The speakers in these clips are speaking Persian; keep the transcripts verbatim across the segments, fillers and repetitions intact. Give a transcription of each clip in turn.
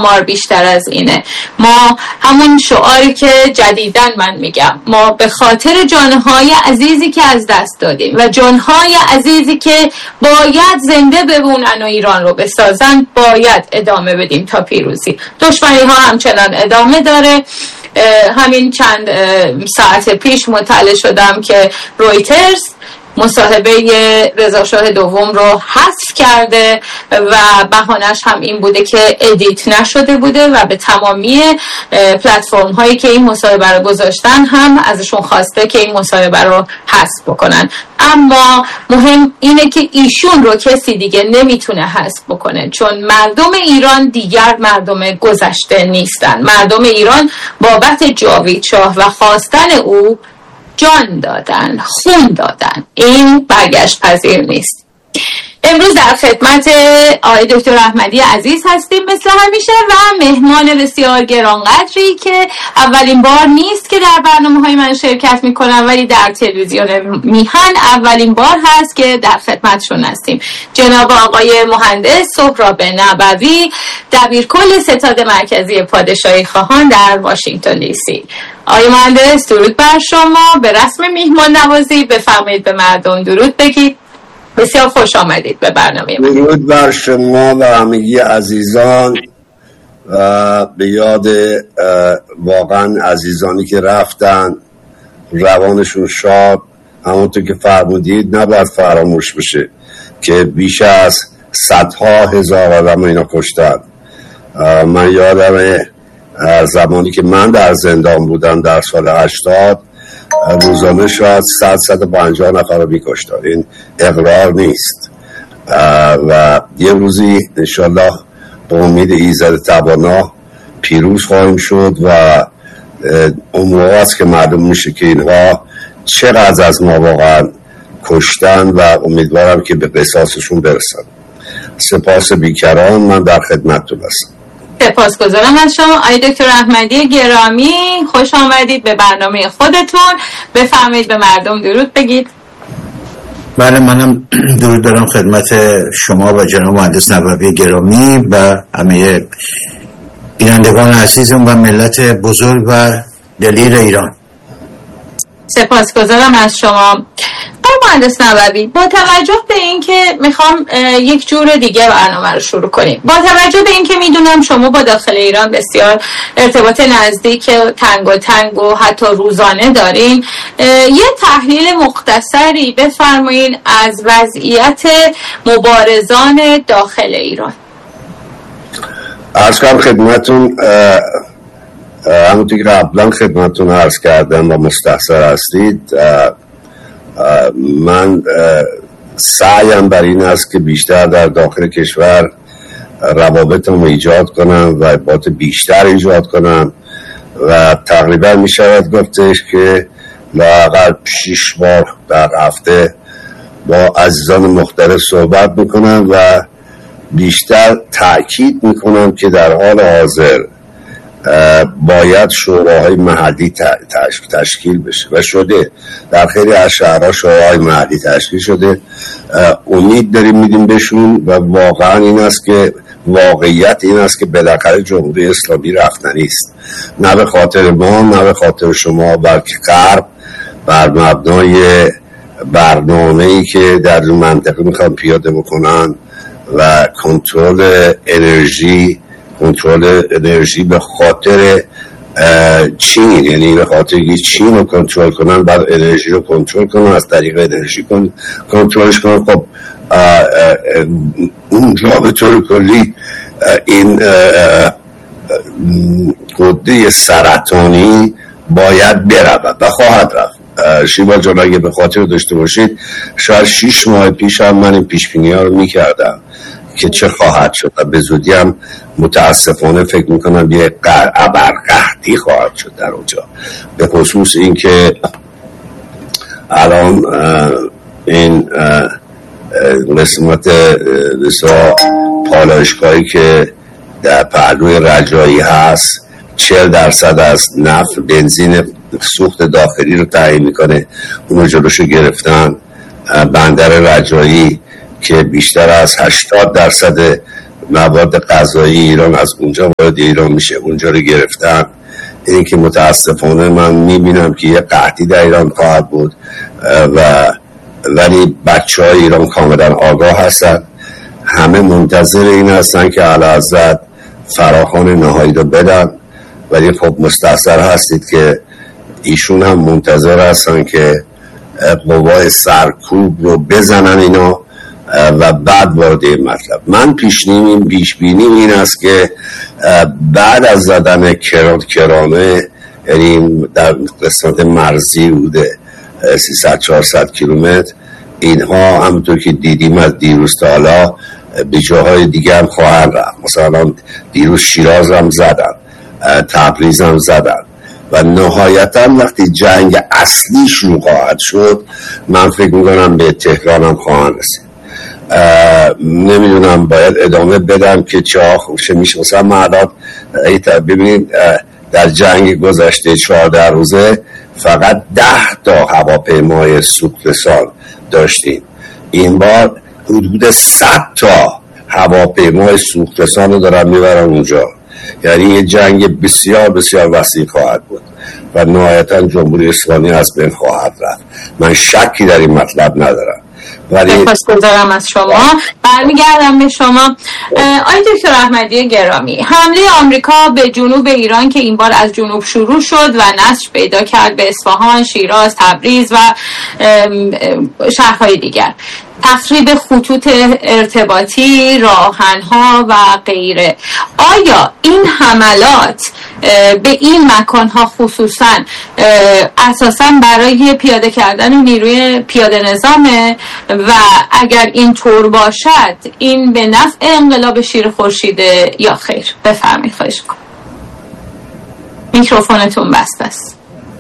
آمار بیشتر از اینه. ما همون شعاری که جدیداً من میگم، ما به خاطر جانهای عزیزی که از دست دادیم و جانهای عزیزی که باید زنده بمونن و ایران رو بسازن باید ادامه بدیم تا پیروزی. دشمنی ها همچنان ادامه داره. همین چند ساعت پیش مطلع شدم که رویترز مصاحبه رضا شاه دوم رو حذف کرده و بهانه‌اش هم این بوده که ادیت نشده بوده و به تمامی پلتفرم هایی که این مصاحبه رو گذاشتن هم ازشون خواسته که این مصاحبه رو حذف بکنن. اما مهم اینه که ایشون رو کسی دیگه نمیتونه حذف بکنه، چون مردم ایران دیگر مردم گذشته نیستن. مردم ایران بابت جاوید شاه و خواستن او جان دادن، خون دادن. این برگشت پذیر نیست. امروز در خدمت آقای دکتر احمدی عزیز هستیم مثل همیشه و مهمان بسیار گرانقدری که اولین بار نیست که در برنامه‌های من شرکت میکنم، ولی در تلویزیون میهن اولین بار هست که در خدمتشون هستیم. جناب آقای مهندس سهراب نبوی، دبیرکل ستاد مرکزی پادشاهی خواهان در واشنگتن دی سی. آقای مهندس درود بر شما. به رسم میهمان نوازی بفرمایید به مردم درود بگید. بسیار خوش آمدید به برنامه من. درود بر شما و همگی عزیزان و به یاد واقعا عزیزانی که رفتن، روانشون شاد. همونطور که فرمودید نباید فراموش بشه که بیش از صدها هزار آدم اینا کشتن. من یادم زمانی که من در زندان بودم در سال هشتاد روزانه شاید صد صد و پنجاه نفر رو می‌کشتن. این اقرار نیست و یه روزی انشالله به امید ایزد توانا پیروز خواهیم شد و اون موقع است که معلوم میشه که اینها چقدر از ما واقعا کشتن و امیدوارم که به قصاصشون برسن. سپاس بیکران، من در خدمتتون هستم. سپاسگزارم از شما آقای دکتر احمدی گرامی. خوش آمدید به برنامه خودتون. بفرمایید به مردم درود بگید. بله، منم درود دارم خدمت شما و جناب مهندس نبوی گرامی و همه بینندگان عزیزم و ملت بزرگ و دلیر ایران. سپاسگزارم از شما آقای مهندس نبوی. با توجه به این که میخوام یک جور دیگه برنامه رو شروع کنیم، با توجه به این که میدونم شما با داخل ایران بسیار ارتباط نزدیک و تنگ و تنگ و حتی روزانه دارین، یه تحلیل مختصری بفرمایید از وضعیت مبارزان داخل ایران. عرض کنم خدمتون، همونطور که قبلا خدمتون عرض کردم و مستحضر هستید، من سعیم بر این است که بیشتر در داخل کشور روابطم ایجاد کنم و ارتباط بیشتر ایجاد کنم و تقریبا می شود گفتش که لااقل شش بار در هفته با عزیزان مختلف صحبت میکنم و بیشتر تأکید میکنم که در حال حاضر باید شوراهای محلی تشکیل بشه و شده. در خیلی از شهرها شوراهای محلی تشکیل شده. امید داریم میدیم بهشون و واقعا این است که واقعیت این است که بالاخره جمهوری اسلامی رفتنی است، نه به خاطر ما نه به خاطر شما، بلکه غرب بر مبنای برنامه‌ای که در این منطقه میخوان پیاده بکنن و کنترل انرژی کنترل انرژی به خاطر چین، یعنی به خاطر که چین رو کنترل کنن بعد انرژی رو کنترل کنن، از طریق انرژی کنترلش کنن. خب اونجا به طور کلی این غده سرطانی باید برود و خواهد رفت. شیوا جان اگه به خاطر داشته باشید شاید شیش ماه پیش هم من این پیشبینی ها رو میکردم که چه خواهد شد و به زودی هم متاسفانه فکر میکنم یه ابرقحطی خواهد شد در اونجا، به خصوص این که الان این قسمت بسیار پالایشگاهی که در پهلوی رجایی هست چهل درصد از نفت بنزین سوخت داخلی رو تعیین میکنه، اونو جلوشو گرفتن. بندر رجایی که بیشتر از هشتاد درصد مواد غذایی ایران از اونجا وارد ایران میشه، اونجا رو گرفتن. این که متاسفانه من میبینم که یه قحطی در ایران خواهد بود و ولی بچه های ایران کاملا آگاه هستن، همه منتظر این هستن که اعلیحضرت فراخوان نهایی رو بدن. ولی خب مستحضر هستید که ایشون هم منتظر هستن که قوای سرکوب رو بزنن اینا و بعد وارد این مطلب. من پیشنیم این پیش بینیم این است که بعد از زدن کران کرانه، یعنی در قسمت مرزی بوده سیصد چهارصد کیلومتر، اینها همونطور که دیدیم از دیروز تا حالا به جاهای دیگه هم خواهند رفت. مثلا دیروز شیراز هم زدن، تبریز هم زدن و نهایتا وقتی جنگ اصلی شروع خواهد شد من فکر میکنم به تهران هم خواهند رسید. نمیدونم باید ادامه بدم که چه خوشه میشه. مثلا معداد ببینید در جنگ گذشته چهارده روزه فقط ده تا هواپیمای سوخترسان داشتیم، این بار حدود صد تا هواپیمای سوخترسان رو دارن میبرن اونجا. یعنی یه جنگ بسیار بسیار وسیع خواهد بود و نهایتا جمهوری اسلامی از بین خواهد رفت. من شکی در این مطلب ندارم. ولی سپاسگزارم از شما. برمیگردم به شما آقای دکتر احمدی گرامی. حمله آمریکا به جنوب ایران که این بار از جنوب شروع شد و نشر پیدا کرد به اصفهان، شیراز، تبریز و شهرهای دیگر، تخریب خطوط ارتباطی، راهنها و غیره. آیا این حملات به این مکانها خصوصا اساساً برای پیاده کردن نیروی پیاده نظامه و اگر این طور باشد این به نفع انقلاب شیر خورشیده یا خیر؟ بفرمایید. خواهش می‌کنم. میکروفونتون بسته است.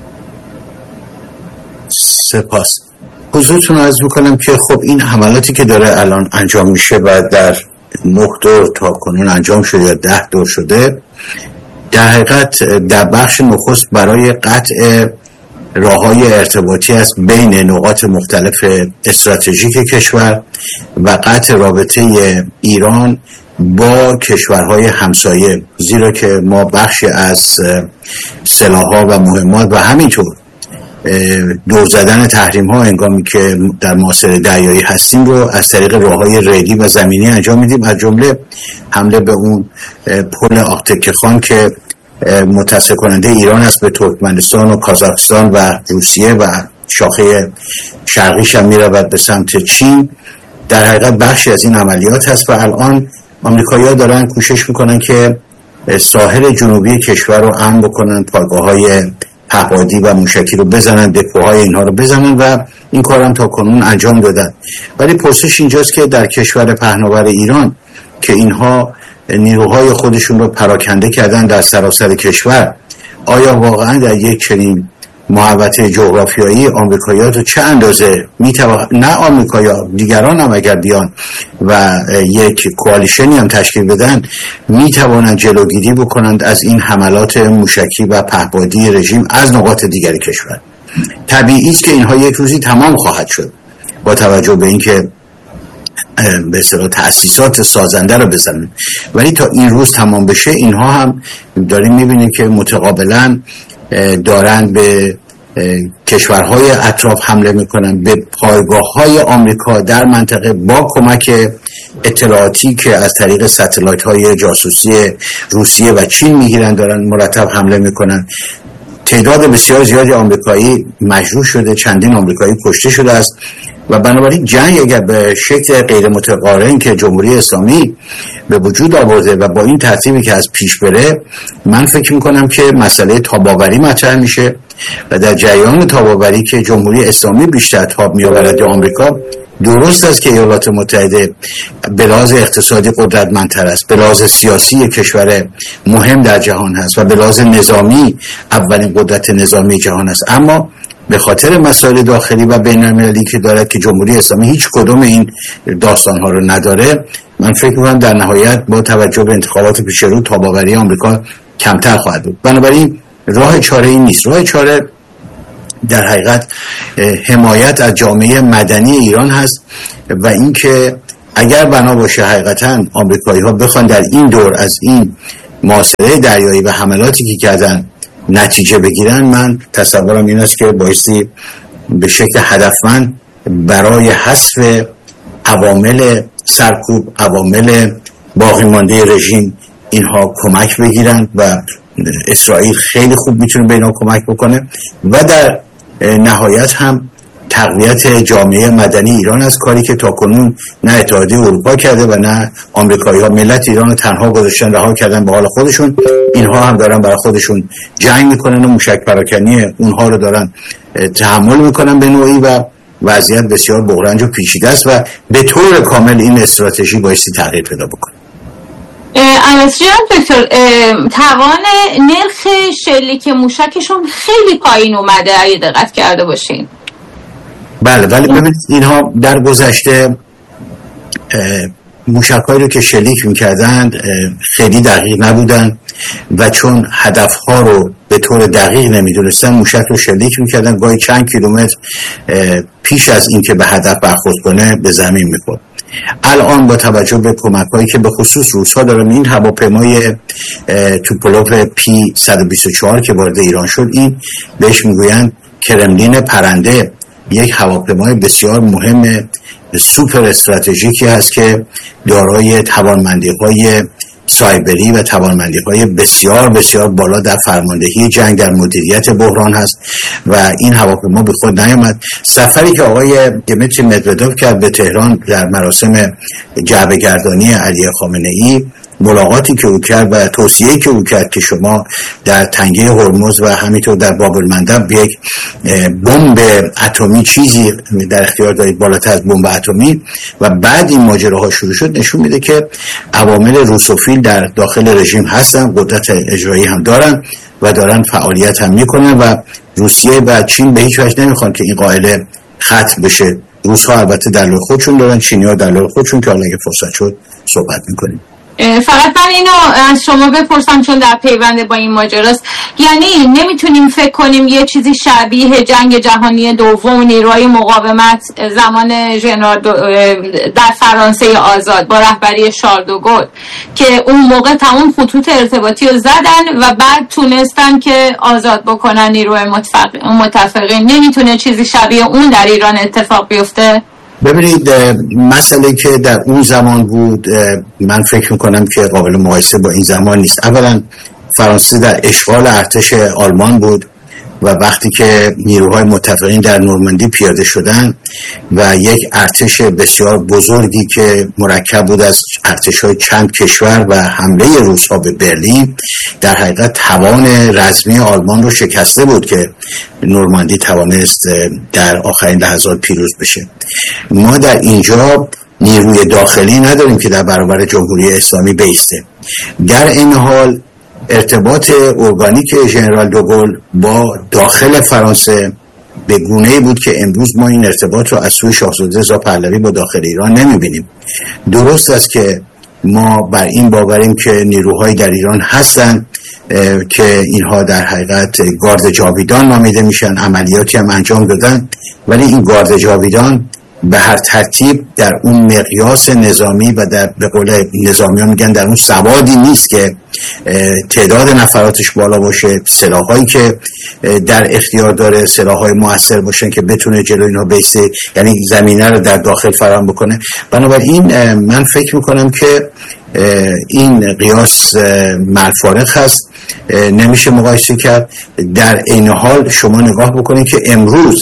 سپاس. حضورتون عرض میکنم که خب این حملاتی که داره الان انجام میشه و در نه دور تا کنون انجام شده یا ده دور شده، در حقیقت در بخش نخست برای قطع راههای ارتباطی است بین نقاط مختلف استراتژیک کشور و قطع رابطه ایران با کشورهای همسایه، زیرا که ما بخشی از سلاح‌ها و مهمات و همینطور دور زدن تحریم ها هنگامی که در محاصره دریایی هستیم رو از طریق راههای ریلی و زمینی انجام میدیم، از جمله حمله به اون پل آقتکخان که متصل کننده ایران است به ترکمنستان و کازاخستان و روسیه و شاخه شرقیش هم میرود به سمت چین. در حقیقت بخشی از این عملیات هست و الان آمریکایی‌ها دارن کوشش میکنن که ساحل جنوبی کشور رو امن بکنن، پایگاه‌های پهپادی و موشکی رو بزنن، دپوهای اینها رو بزنن و این کارم تا کنون انجام دادن. ولی پرسش اینجاست که در کشور پهناور ایران که اینها نیروهای خودشون رو پراکنده کردن در سراسر کشور، آیا واقعا در یک چنین محوطه جغرافیایی آمریکایی‌ها تو چه اندازه میتوان، نه آمریکایی‌ها، دیگران هم اگر بیان و یک کوالیشنی هم تشکیل بدن، میتوانند جلوگیری بکنند از این حملات موشکی و پهپادی رژیم از نقاط دیگر کشور؟ طبیعی است که اینها یک روزی تمام خواهد شد با توجه به اینکه به اصطلاح تأسیسات سازنده رو بزنن، ولی تا این روز تمام بشه اینها هم داریم میبینیم که متقابلا دارن به کشورهای اطراف حمله میکنن، به پایگاه‌های آمریکا در منطقه با کمک اطلاعاتی که از طریق ستلایت‌های جاسوسی روسیه و چین میگیرن دارن مرتب حمله میکنن. تعداد بسیار زیادی آمریکایی مجروح شده، چندین آمریکایی کشته شده است و بنابراین جنگ اگر به شکل غیر متقارن که جمهوری اسلامی به وجود آورده و با این ترتیبی که از پیش بره، من فکر میکنم که مسئله تاباوری مطرح میشه و در جریان تاباوری که جمهوری اسلامی بیشتر تاب میآورد یا آمریکا، درست است که ایالات متحده به لحاظ اقتصادی قدرتمندتر است، به لحاظ سیاسی کشور مهم در جهان هست و به لحاظ نظامی اولین قدرت نظامی جهان است، اما به خاطر مسائل داخلی و بین‌المللی که دارد که جمهوری اسلامی هیچ کدوم این داستان‌ها رو نداره، من فکر می‌کنم در نهایت با توجه به انتخابات پیش رو تاباوری آمریکا کمتر خواهد بود. بنابراین راه چاره‌ای نیست. راه چاره در حقیقت حمایت از جامعه مدنی ایران هست و اینکه اگر بنا باشه حقیقتا آمریکایی ها بخوان در این دور از این محاصره دریایی و حملاتی که کردن نتیجه بگیرن، من تصورم این است که بایستی به شکل هدفمند برای حذف عوامل سرکوب، عوامل باقی مانده رژیم اینها کمک بگیرن و اسرائیل خیلی خوب میتونه به اینها کمک بکنه و در نهایت هم تقویت جامعه مدنی ایران از کاری که تاکنون نه اتحادیه اروپا کرده و نه آمریکایی ها. ملت ایران رو تنها گذاشتن، رها کردن به حال خودشون. اینها هم دارن برای خودشون جنگ میکنن و موشک پراکنی اونها رو دارن تحمل میکنن به نوعی و وضعیت بسیار بحرانج و پیچیده است و به طور کامل این استراتژی بایستی تغییر پیدا بکنه. البته دکتر، توان نرخ شلیک موشکشون خیلی پایین اومده اگه دقت کرده باشین. بله ولی ببینید اینها در گذشته موشک‌هایی رو که شلیک می‌کردند خیلی دقیق نبودن و چون هدف‌ها رو به طور دقیق نمی‌دونستن موشک رو شلیک می‌کردن، گاهی چند کیلومتر پیش از اینکه به هدف برخورد کنه به زمین می‌خورد. الان با توجه به کمک‌هایی که به خصوص روس‌ها دارن، این هواپیمای توپولوف پی صد و بیست و چهار که وارد ایران شد، این بهش میگویند کرملین پرنده، یک هواپیمای بسیار مهم سوپر استراتژیکی هست که دارای توانمندی‌های سایبری و توانمندی‌های بسیار بسیار بالا در فرماندهی جنگ، در مدیریت بحران هست و این هواپیما به خود نیامد. سفری که آقای دیمیتری مدودوف کرد به تهران در مراسم جعبه‌گردانی علی خامنه‌ای، ملاقاتی که او کرد و توصیه‌ای که او کرد که شما در تنگه هرمز و همینطور در باب المندب یک بمب اتمی چیزی در اختیار دارید بالاتر از بمب اتمی و بعد این ماجراها شروع شد، نشون میده که عوامل روسوفیل در داخل رژیم هستن، قدرت اجرایی هم دارن و دارن فعالیت هم میکنن و روسیه و چین به هیچ وجه نمیخوان که این قاعده ختم بشه. روس‌ها البته دلایل خودشون دارن، چینی‌ها دلایل خودشون که حالا اگه فرصت شد صحبت میکنیم. فقط من اینو از شما بپرسم چون در پیوند با این ماجراست، یعنی نمیتونیم فکر کنیم یه چیزی شبیه جنگ جهانی دوم نیروهای مقاومت زمان ژنرال در فرانسه آزاد با رهبری شارل دو گل که اون موقع تمام خطوط ارتباطی رو زدن و بعد تونستن که آزاد بکنن نیروهای متفقین، نمیتونه چیزی شبیه اون در ایران اتفاق بیفته؟ ببینید مسئله که در اون زمان بود من فکر میکنم که قابل مقایسه با این زمان نیست. اولا فرانسه در اشغال ارتش آلمان بود و وقتی که نیروهای متفقین در نورماندی پیاده شدن و یک ارتش بسیار بزرگی که مرکب بود از ارتش‌های چند کشور و حمله روس‌ها به برلین در حقیقت توان رزمی آلمان رو شکسته بود که نورماندی توانست در آخرین لحظات پیروز بشه. ما در اینجا نیروی داخلی نداریم که در برابر جمهوری اسلامی بیسته. در این حال ارتباط ارگانیک ژنرال دوگل با داخل فرانسه به گونه‌ای بود که امروز ما این ارتباط رو از سوی شاهزاده رضا پهلوی با داخل ایران نمی‌بینیم. درست است که ما بر این باوریم که نیروهایی در ایران هستن که اینها در حقیقت گارد جاویدان نامیده میشن، عملیاتی هم انجام دادن، ولی این گارد جاویدان به هر ترتیب در اون مقیاس نظامی و در به قول نظامی ها میگن در اون سوادی نیست که تعداد نفراتش بالا باشه، سلاحایی که در اختیار داره سلاحای موثر باشن که بتونه جلوی اینها بیسته، یعنی زمینه رو در داخل فراهم بکنه. بنابراین من فکر میکنم که این قیاس ملفارق هست، نمیشه مقایسه کرد. در این حال شما نگاه بکنید که امروز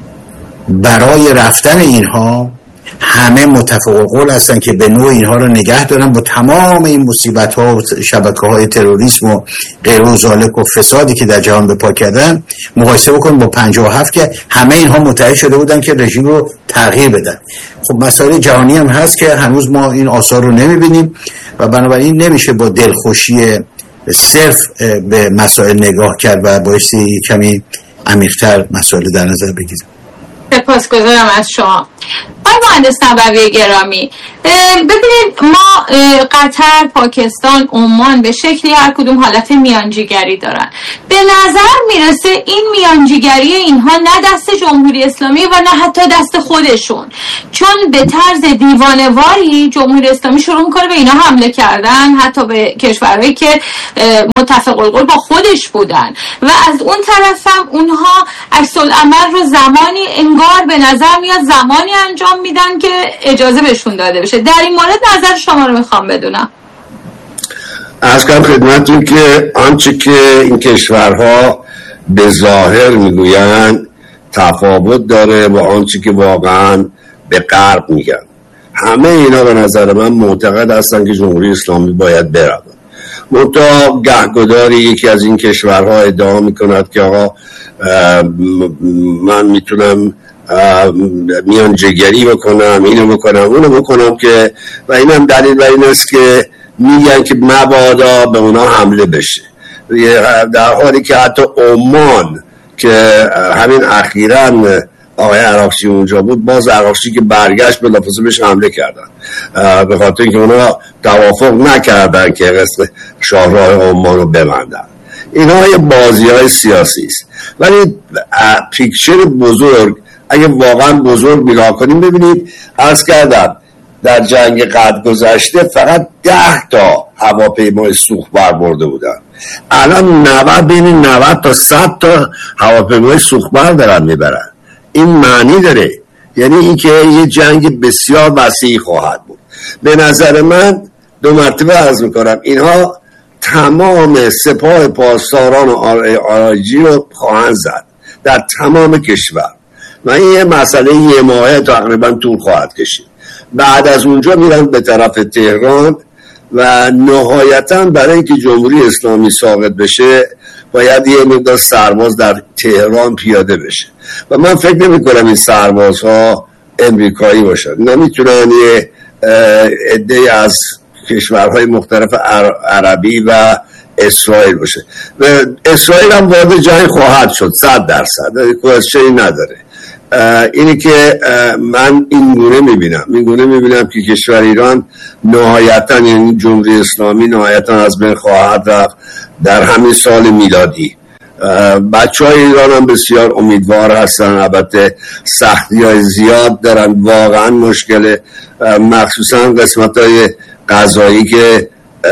برای رفتن اینها همه متفق قول هستن که به نوع اینها رو نگه دارن با تمام این مصیبت ها و شبکه های تروریسم و غیر و ذالک و فسادی که در جهان به پا کردن مقایسه بکن با پنجاه و هفت که همه اینها متحد شده بودن که رژیم رو تغییر بدن. خب مسائل جهانی هم هست که هنوز ما این آثار رو نمیبینیم و بنابراین نمیشه با دلخوشی صرف به مسائل نگاه کرد و بایستی کمی عمیق‌تر مسائل در نظر بگیریم. سپاسگزارم از شما. آقای مهندس نبوی گرامی، ببینید ما قطر، پاکستان، عمان به شکلی هر کدوم حالت میانجیگری دارن. به نظر میرسه این میانجیگری اینها نه دست جمهوری اسلامی و نه حتی دست خودشون، چون به طرز دیوانه‌واری جمهوری اسلامی شروع میکنه به اینا حمله کردن، حتی به کشورهایی که متفق القول با خودش بودن، و از اون طرف هم اونها عکس العمل رو زمانی انگار به نظر میاد زمانی انجام میدن که اجازه بهشون داده بشه. در این مورد نظر شما رو میخوام بدونم. عرض کنم خدمتتون که آنچه که این کشورها به ظاهر میگویند تفاوت داره با آنچه که واقعا به غرب میگن. همه اینا به نظر من معتقد هستن که جمهوری اسلامی باید برود. منتها گهگداری یکی از این کشورها ادعا میکند که آقا من میتونم میان جگری بکنم، اینو بکنم، اونو بکنم، که و اینم دلیل بر این است که میگن که مبادا به اونا حمله بشه، در حالی که حتی عمان که همین اخیراً آقای عراقچی اونجا بود، باز عراقچی که برگشت بلافاصله بهش حمله کردن به خاطر اینکه اونا توافق نکردن که قسم شاهراه عمان رو ببندن. اینا یه بازی های سیاسی است، ولی پیکچر بزرگ اگه واقعا بزرگ نگاه کنیم، ببینید عرض کردم در جنگ قد گذشته فقط ده تا هواپیمای سوخت بربرده بودن، الان نود بین نود تا صد تا هواپیمای سوخت بر دارن میبرن. این معنی داره، یعنی اینکه یه جنگ بسیار وسیع خواهد بود. به نظر من دو مرتبه عرض میکنم اینها تمام سپاه پاسداران و آرایجی رو خواهند زد در تمام کشور و این یه مسئله یه ماهه تقریبا طول خواهد کشید. بعد از اونجا میرن به طرف تهران و نهایتا برای اینکه جمهوری اسلامی ساقط بشه باید یه مقدار سرباز در تهران پیاده بشه و من فکر نمی کنم این سربازها امریکایی باشن، نمیتونن یه عده از کشورهای مختلف عربی و اسرائیل باشه و اسرائیل هم وارد جنگ خواهد شد صد درصد، کوششی نداره. اینی که من این گونه میبینم این گونه میبینم که کشور ایران نهایتا، یعنی جمهوری اسلامی نهایتا از بین خواهد رفت در همین سال میلادی. بچه های ایران هم بسیار امیدوار هستن، البته سختی های زیاد دارن، واقعا مشکل، مخصوصا قسمت های غذایی که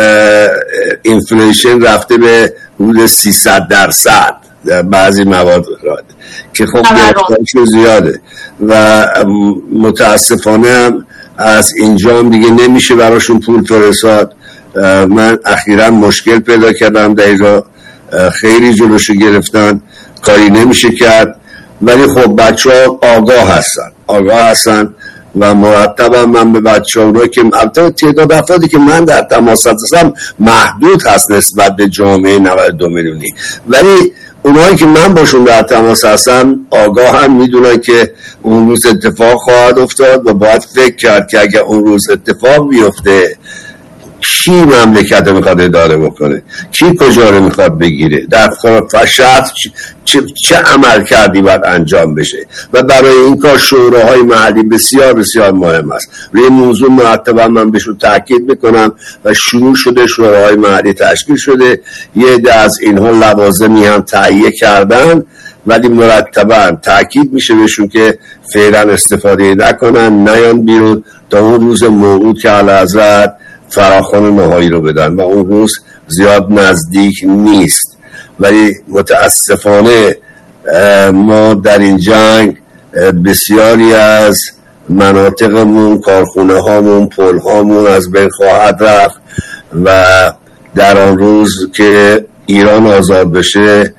اینفلیشن رفته به حدود سیصد درصد در بعضی مواد که خب گرفتارشون زیاده و متاسفانه هم از اینجا هم دیگه نمیشه براشون پول فرستاد. من اخیراً مشکل پیدا کردم در اینجا، خیلی جلوشو گرفتن، کاری نمیشه کرد، ولی خب بچه ها آگاه هستن آگاه هستن و مرتبا من به بچه ها رو که البته تعداد افرادی که من در تماس هستم محدود هست نسبت به جامعه نود و دو میلیونی، ولی اونایی که من باشون در تماس هستم آگاه هم میدونن که اون روز اتفاق خواهد افتاد و باید فکر کرد که اگر اون روز اتفاق بیفته کی مملکت رو میخواد اداره بکنه، کی کجا رو میخواد بگیره، در فشت چه, چه عمل کردی باید انجام بشه و برای این کار شوراهای محلی بسیار بسیار مهم است. روی موضوع مرتبا من بهشون تاکید میکنم و شروع شده، شوراهای محلی تشکیل شده، یه عده از اینها لوازمی هم تهیه کردن، ولی مرتبا تاکید میشه بهشون که فعلا استفاده نکنن، نیان بیرون تا اون روز موعود که اعلیحضرت فراخوان نهایی رو بدن و اون روز زیاد نزدیک نیست. ولی متاسفانه ما در این جنگ بسیاری از مناطقمون، کارخونه هامون، پل هامون از بین خواهد رفت و در آن روز که ایران آزاد بشه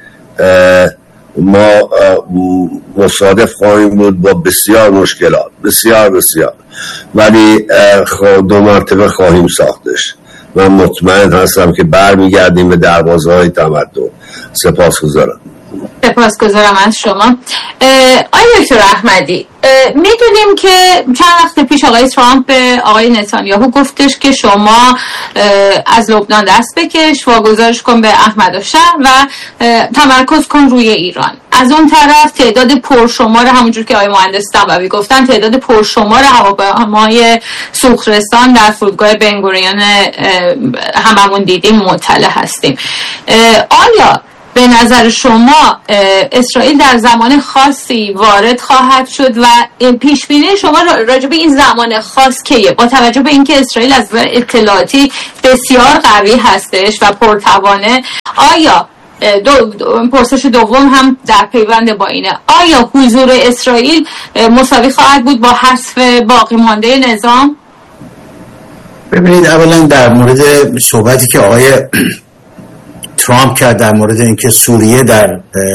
ما مصادف خواهیم بود با بسیار مشکلات، بسیار بسیار، ولی دو مرتبه خواهیم ساختش. من مطمئن هستم که برمیگردیم به دروازه های تمدن. سپاسگزارم. سپاسگزارم از شما. آقای دکتر احمدی، میدونیم که چند وقت پیش آقای ترامپ به آقای نتانیاهو گفتش که شما از لبنان دست بکش، واگذارش کن به احمدشهر و تمرکز کن روی ایران. از اون طرف تعداد پرشمار، همونجور که آقای مهندس نبوی گفتن، تعداد پرشمار هواپیمای سوخرسان در فرودگاه بنگوریون هممون دیدیم، مطلع هستیم. آیا به نظر شما اسرائیل در زمان خاصی وارد خواهد شد و پیش بینی شما راجع به این زمان خاص کیه؟ با توجه به اینکه اسرائیل از اطلاعاتی بسیار قوی هستش و پرتوانه، آیا دو, دو پرسش دوم هم در پیوند با اینه، آیا حضور اسرائیل مساوی خواهد بود با حذف باقی مانده نظام؟ ببینید، اولا در مورد صحبتی که آقای ترامپ کرد در مورد اینکه سوریه در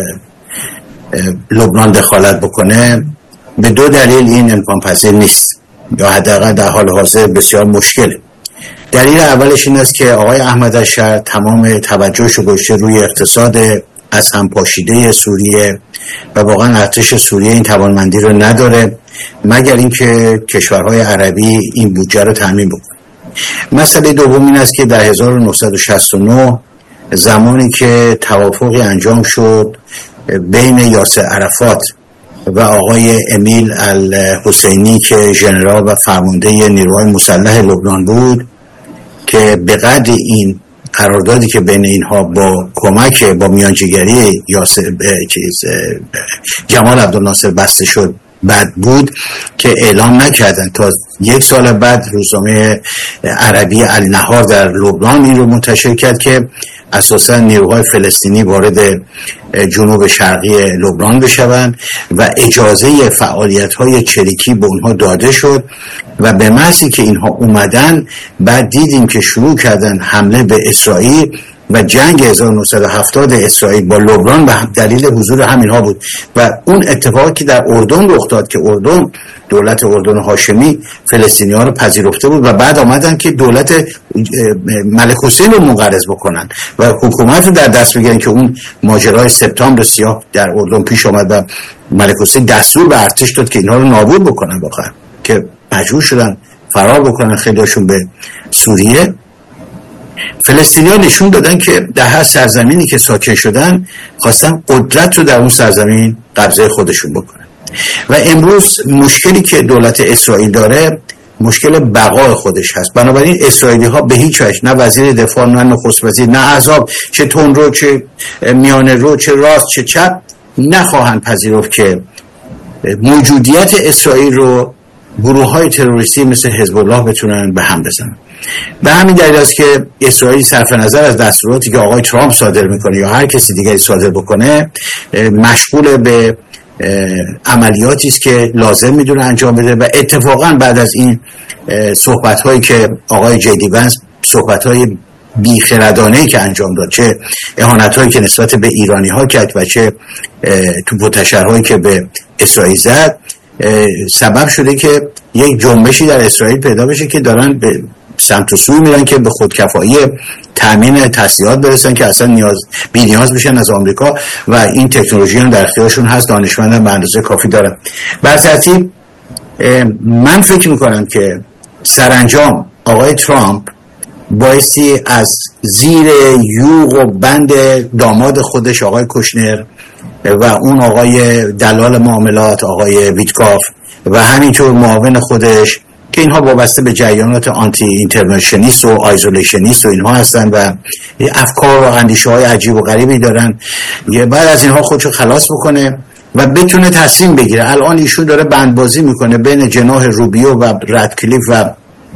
لبنان دخالت بکنه، به دو دلیل این امکان پذیر نیست، یا حداقل در حال حاضر بسیار مشکله. دلیل اولش این است که آقای احمدشهر تمام توجهش رو گذاشته روی اقتصاد از هم پاشیده سوریه و واقعا ارتش سوریه این توانمندی رو نداره مگر اینکه کشورهای عربی این بودجه رو تامین بکنه. مسئله دوم این است که در هزار و نهصد و شصت و نه زمانی که توافقی انجام شد بین یاسر عرفات و آقای امیل الحسینی که ژنرال و فرمانده نیروهای مسلح لبنان بود، که به قدر این قراردادی که بین اینها با کمک با میانجیگری یاسر چیز جمال عبدالناصر بسته شد بعد بود که اعلام نکردن تا یک سال بعد روزنامه عربی النهار در لبنان این رو منتشر کرد که اساسا نیروهای فلسطینی وارد جنوب شرقی لبنان بشوند و اجازه فعالیت‌های چریکی به اونها داده شد و به محضی که اینها اومدن بعد دیدیم که شروع کردن حمله به اسرائیل و جنگ هزار و نهصد و هفتاد اسرائیل با لبنان به دلیل حضور همینها بود و اون اتفاقی که در اردن رخ داد که اردن دولت اردن هاشمی فلسطینی‌ها رو پذیرفته بود و بعد آمدن که دولت ملک حسین رو منقرض بکنن و حکومت رو در دست بگیرن که اون ماجرای سپتامبر سیاه در اردن پیش آمد و ملک حسین دستور به ارتش داد که اینها رو نابود بکنن، واقعا که مجبور شدن فرار بکنن خیلیشون به سوریه. فلسطینی‌ها نشون دادن که در هر سرزمینی که ساکن شدن خواستن قدرت رو در اون سرزمین قبضه خودشون بکنن و امروز مشکلی که دولت اسرائیل داره مشکل بقای خودش هست. بنابراین اسرائیلی ها به هیچ وجه، نه وزیر دفاع، نه نخست وزیر، نه احزاب، چه تندرو چه میانه رو، چه راست چه چپ، نخواهند پذیرفت که موجودیت اسرائیل رو گروه های تروریستی مثل حزب الله بتونن به هم بزنن. به همین دلیل است که اسرائیل صرف نظر از دستوراتی که آقای ترامپ صادر میکنه یا هر کسی دیگری صادر بکنه مشغول به عملیاتی است که لازم میدونه انجام بده و اتفاقا بعد از این صحبت هایی که آقای جیدی ونس صحبت های بیخردانه‌ای که انجام داد، چه اهانت هایی که نسبت به ایرانی ها کرد و چه توپ و تشرهایی که به اسرائیل زد، سبب شده که یک جنبشی در اسرائیل پیدا بشه که دارن به سمت و سوی میرن که به خودکفایی تامین تسلیحات برسن که اصلا نیاز بی نیاز بشن از آمریکا و این تکنولوژی هم در اختیارشون هست، دانشمندان به اندازه کافی دارن. بر ترتیب من فکر میکنم که سرانجام آقای ترامپ بایستی از زیر یوغ و بند داماد خودش آقای کوشنر و اون آقای دلال معاملات آقای ویتکاف و همینطور معاون خودش که اینها وابسته به جریانات آنتی اینترونشنیست و آیزولیشنیست و اینها هستن و افکار و اندیشه های عجیب و غریبی دارن، بعد از اینها خودشو خلاص بکنه و بتونه تصمیم بگیره. الان ایشون داره بندبازی میکنه بین جناح روبیو و ردکلیف و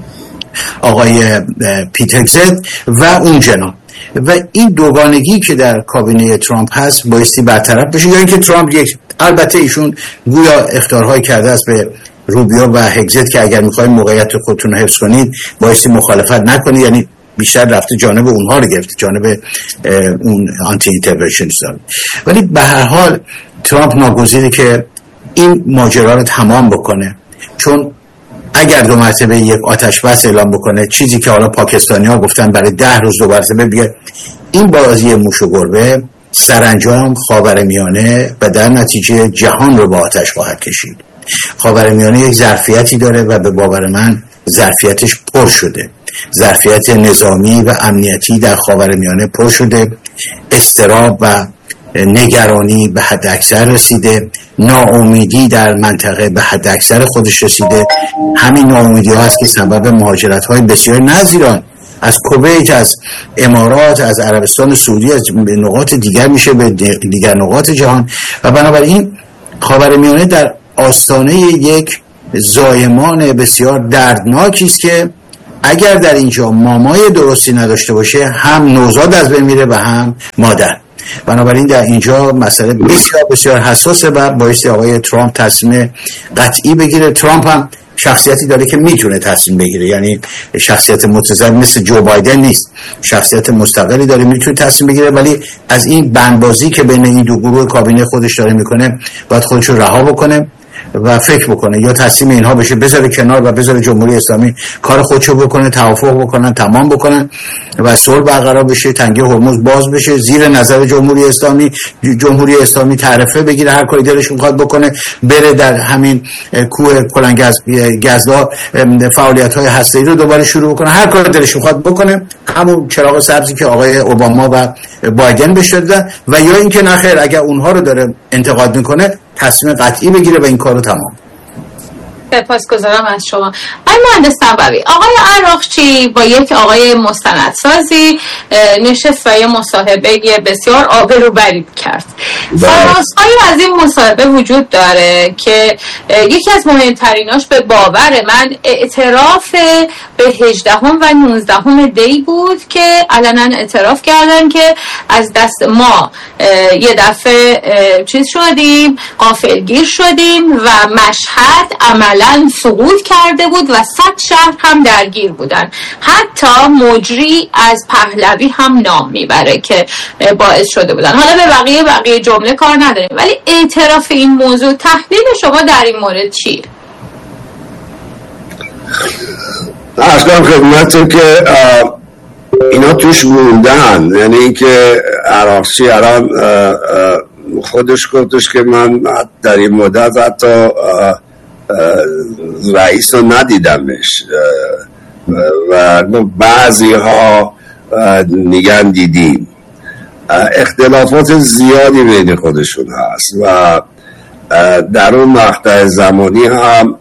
آقای پیت هگزت و اون جناح و این دوگانگی که در کابینه ترامپ هست بایستی برطرف بشه، یا اینکه ترامپ یک، البته ایشون گویا اختیارهایی کرده است به روبیو و هگزت که اگر میخواید موقعیت خودتون رو حفظ کنید بایستی مخالفت نکنید، یعنی بیشتر رفته جانب اونها رو گرفته، جانب اون آنتی اینترونشنیست. ولی به هر حال ترامپ ناگزیره که این ماجرا رو تمام بکنه، چون اگر دو مرتبه یک آتش بس اعلام بکنه، چیزی که حالا پاکستانی ها گفتن برای ده روز دو مرتبه، بگه این بازی موش و گربه سرانجام خاورمیانه و در نتیجه جهان رو با آتش خواهد کشید. خاورمیانه یک ظرفیتی داره و به باور من ظرفیتش پر شده. ظرفیت نظامی و امنیتی در خاورمیانه پر شده. اضطراب و نگرانی به حد اکثر رسیده. ناامیدی در منطقه به حد اکثر خودش رسیده. همین ناامیدی ها هست که سبب مهاجرت های بسیار نظیران از کویت، از امارات، از عربستان سعودی، از نقاط دیگر میشه به دیگر نقاط جهان. و بنابراین خاورمیانه در آستانه یک زایمان بسیار دردناکی است که اگر در اینجا مامای درستی نداشته باشه هم نوزاد از بین میره و هم مادر. بنابراین در اینجا مسئله بسیار بسیار حساسه و بایستی آقای ترامپ تصمیم قطعی بگیره. ترامپ هم شخصیتی داره که میتونه تصمیم بگیره، یعنی شخصیت متضاد مثل جو بایدن نیست، شخصیت مستقلی داره، میتونه تصمیم بگیره، ولی از این بندبازی که بین این دو گروه کابینه خودش داره میکنه باید خودش رو رها بکنه و فکر بکنه یا تصمیم اینها بشه بذاره کنار و بذاره جمهوری اسلامی کار خودشو بکنه، توافق بکنن، تمام بکنن و صلح برقرار بشه، تنگه هرمز باز بشه، زیر نظر جمهوری اسلامی جمهوری اسلامی تعرفه بگیره، هر کاری دلش میخواد بکنه، بره در همین کوه کلنگز گزدا فعالیت‌های هسته‌ای رو دوباره شروع بکنه، هر کاری دلش میخواد بکنه، همون چراغ سبزی که آقای اوباما و بایدن بهش دادن. و یا اینکه نخیر اگر اونها رو داره انتقاد میکنه تصمیم قطعی بگیره و این کارو تمام. سپاسگزارم از شما. آقای مهندس نبوی، آقای عراقچی با یک آقای مستندسازی نشست و یه مصاحبه بسیار آبروبری کرد. فرازهایی از این مصاحبه وجود داره که یکی از مهمتریناش به باور من اعتراف به هجدهم و نوزدهم دی بود که علنا اعتراف کردن که از دست ما یه دفعه چیز شدیم، غافلگیر شدیم و مشهد عملا سقوط کرده بود و صد شهر هم درگیر بودن. حتی مجری از پهلوی هم نام میبره که باعث شده بودن. حالا به بقیه بقیه جمله کار نداریم، ولی اعتراف این موضوع، تحلیل شما در این مورد چیه؟ عرض کنم خدمتتون که اینا توش موندن، یعنی اینکه عراقچی الان خودش گفتش که من در این مدت حتی رئیس رو ندیدمش و بعضی ها میگن دیدیم. اختلافات زیادی بین خودشون هست و در اون مقطع زمانی هم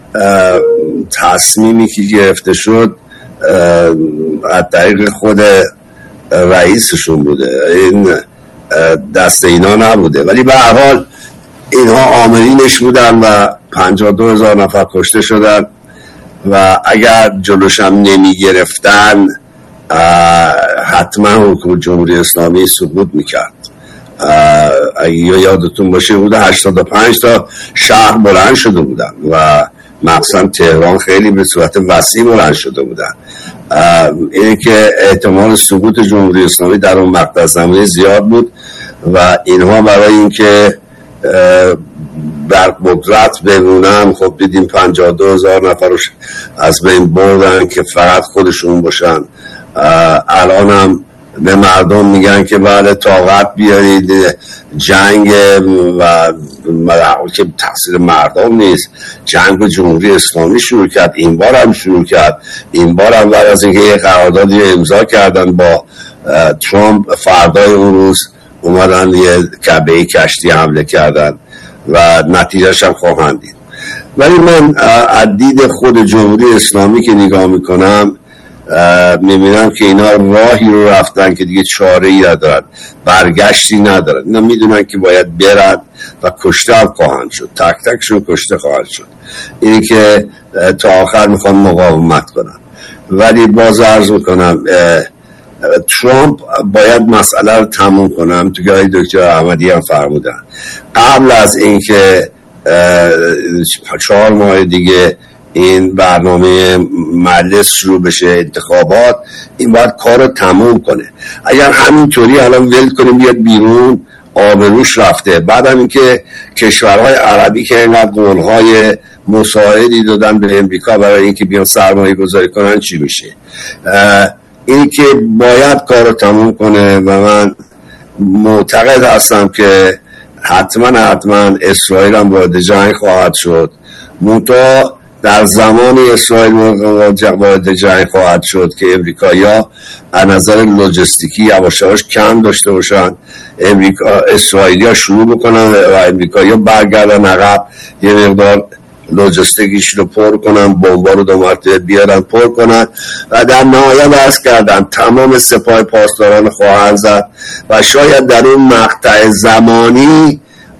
تصمیمی که گرفته شد از طریق خود رئیسشون بوده، این دست اینا نبوده، ولی به هر حال اینها عاملینش بودن و پنجاه و دو هزار نفر کشته شدن و اگر جلوشم نمی گرفتن حتما حکومت جمهوری اسلامی سقوط میکرد. اگه یادتون باشه بوده هشتاد و پنج تا شهر بلند شده بودن و مخصوصا تهران خیلی به صورت وسیع بلند شده بودن. اینه که احتمال سقوط جمهوری اسلامی در اون مقطع زمانی زیاد بود و اینها برای اینکه بر قدرت بمونن خب دیدیم پنجاه و دو هزار نفر رو از بین بردن که فقط خودشون باشن. الان هم به مردم میگن که بعد طاقت بیارید جنگ و که تقصیر مردم نیست، جنگ جمهوری اسلامی شروع کرد، این بار هم شروع کرد، این بار هم بعد از اینکه یه قراردادی امضا کردن با ترامپ فردای اون روز اومدن یه کعبه کشتی حمله کردن و نتیجهش هم خواهند دید. ولی من از دید خود جمهوری اسلامی که نگاه میکنم میبینم که اینا راهی رو رفتن که دیگه چاره ای ندارن، برگشتی ندارن. اینا میدونن که باید برن و کشته هم خواهند شد، تک تکشون کشته خواهند شد. اینی که تا آخر میخوان مقاومت کنن. ولی باز عرض میکنم ترامپ باید مسئله رو تموم کنم تو که دکتر احمدی هم فرمودن قبل از اینکه چهار ماه دیگه این برنامه مجلس شروع بشه انتخابات، این باید کار رو تموم کنه. اگر همینطوری الان ول کنیم بیاد بیرون آبروش رفته. بعد هم اینکه کشورهای عربی که اینقدر قولهای مساعدی دادن به امریکا برای اینکه بیان سرمایه گذاری کنن چی میشه؟ این که باید کار رو تموم کنه و من معتقد هستم که حتما حتما اسرائیل هم وارد جنگ خواهد شد، منتها در زمان اسرائیل وارد جنگ خواهد شد که امریکایی‌ها از نظر لوجستیکی یواش یواش کم داشته باشن، امریکا اسرائیلی‌ها شروع بکنن و امریکایی‌ها برگردن عقب، یه مقدار لوجستیکیش رو پر کنن، بمبا رو دو مرتبه بیارن پر کنن و در نهایت بحث کردن تمام سپاه پاسداران خواهند زد و شاید در اون مقطع زمانی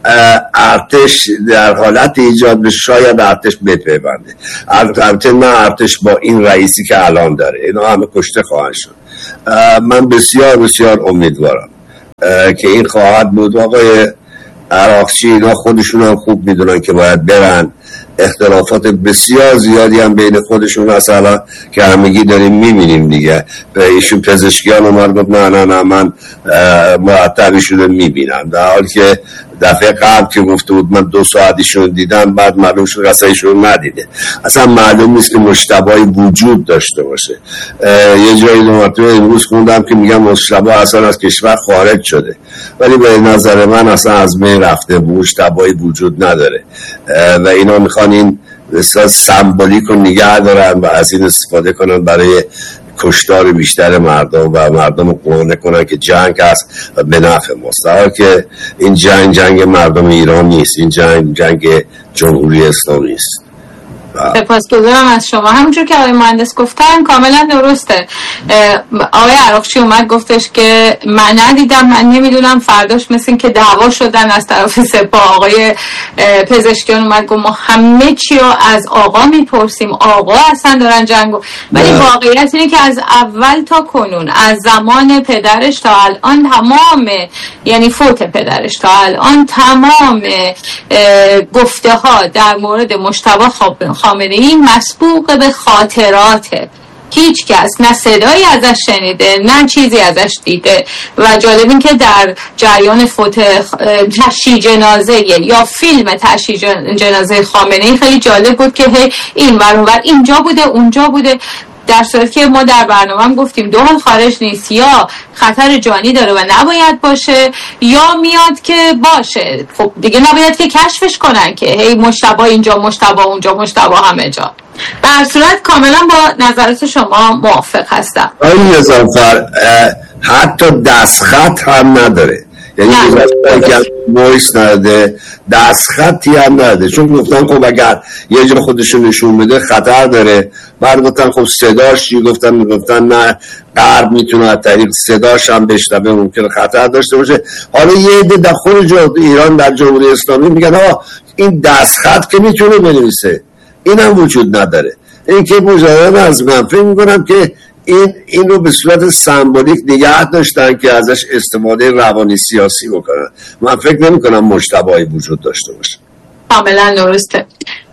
ارتش در حالت ایجاد به شاید ارتش بپیونده. البته نه ارتش با این رئیسی که الان داره، اینا همه کشته خواهند شد. من بسیار بسیار امیدوارم که این خواهد بود. آقای عراقچی اینا خودشون هم خوب میدونن که باید برن، اختلافات بسیار زیادی هم بین خودشون مثلا که همگی داریم میبینیم دیگه. ایشون پزشکیان اومد گفت نه نه نه من مرتبشون رو میبینم، در حالی که دفعه قبل که گفته بود من دو ساعتیشون دیدم، بعد معلوم شد قصهشون ندیده. اصلا معلوم نیست که مشتبهی وجود داشته باشه. یه جایی دو مرتبه امروز خوندم که میگم مشتبه اصلا از کشور خارج شده، ولی به نظر من اصلا از بین رفته، مشتبهی وجود نداره و اینا میخوان این سمبولیک رو نگه دارن و از این استفاده کنن برای کشتار بیشتر مردم و مردم رو قانع کنن که جنگ هست و به نفع ماست، در حالی که این جنگ جنگ مردم ایران نیست، این جنگ جنگ جمهوری اسلامی است. سپاسگزارم از شما. همونجور که آقای مهندس گفتن کاملا درسته. آقای عراقچی اومد گفتش که من ندیدم، من نمیدونم، فرداش مثل این که دعوا شدن از طرف سپاه. آقای پزشکیان اومد گفت ما همه چی رو از آقا میپرسیم، آقا اصلا دارن جنگو. ولی واقعیت اینه که از اول تا کنون، از زمان پدرش تا الان، تمام یعنی فوت پدرش تا الان، تمام گفته ها در مورد مجتبی خامنه‌ای مسبوق به خاطراته. هیچ کس نه صدایی ازش شنیده نه چیزی ازش دیده و جالب این که در جریان فوت تشییع جنازه یا فیلم تشییع جنازه خامنه‌ای خیلی جالب بود که هی این ور اون ور اینجا بوده اونجا بوده، در صورتی که ما در برنامه هم گفتیم دو حال خارج نیست، یا خطر جانی داره و نباید باشه یا میاد که باشه. خب دیگه نباید که کشفش کنن که هی مجتبی اینجا مجتبی اونجا مجتبی همه جا. به هر صورت کاملا با نظرات شما موافق هستم. آقای نظامفر حتی دستخط هم نداره، یعنی که وایس نداره، دستخطی هم نداره، چون گفتن خب اگر یه جا خودشون نشون بده خطر داره. بعد گفتن خب صداش چی؟ گفتن گفتن نه غرب میتونه از طریق صداش هم بشنوه، ممکنه خطر داشته باشه. حالا یه عده در خود ایران در جمهوری اسلامی میگن ها این دستخط که میتونه بنویسه، این هم وجود نداره. این که مجرد از من فکر میکنم که این این رو به صورت سمبولیک نگه داشتن که ازش استفاده روانی سیاسی بکنن. من فکر نمی کنم مجتبی وجود داشته باشه. کاملا درسته.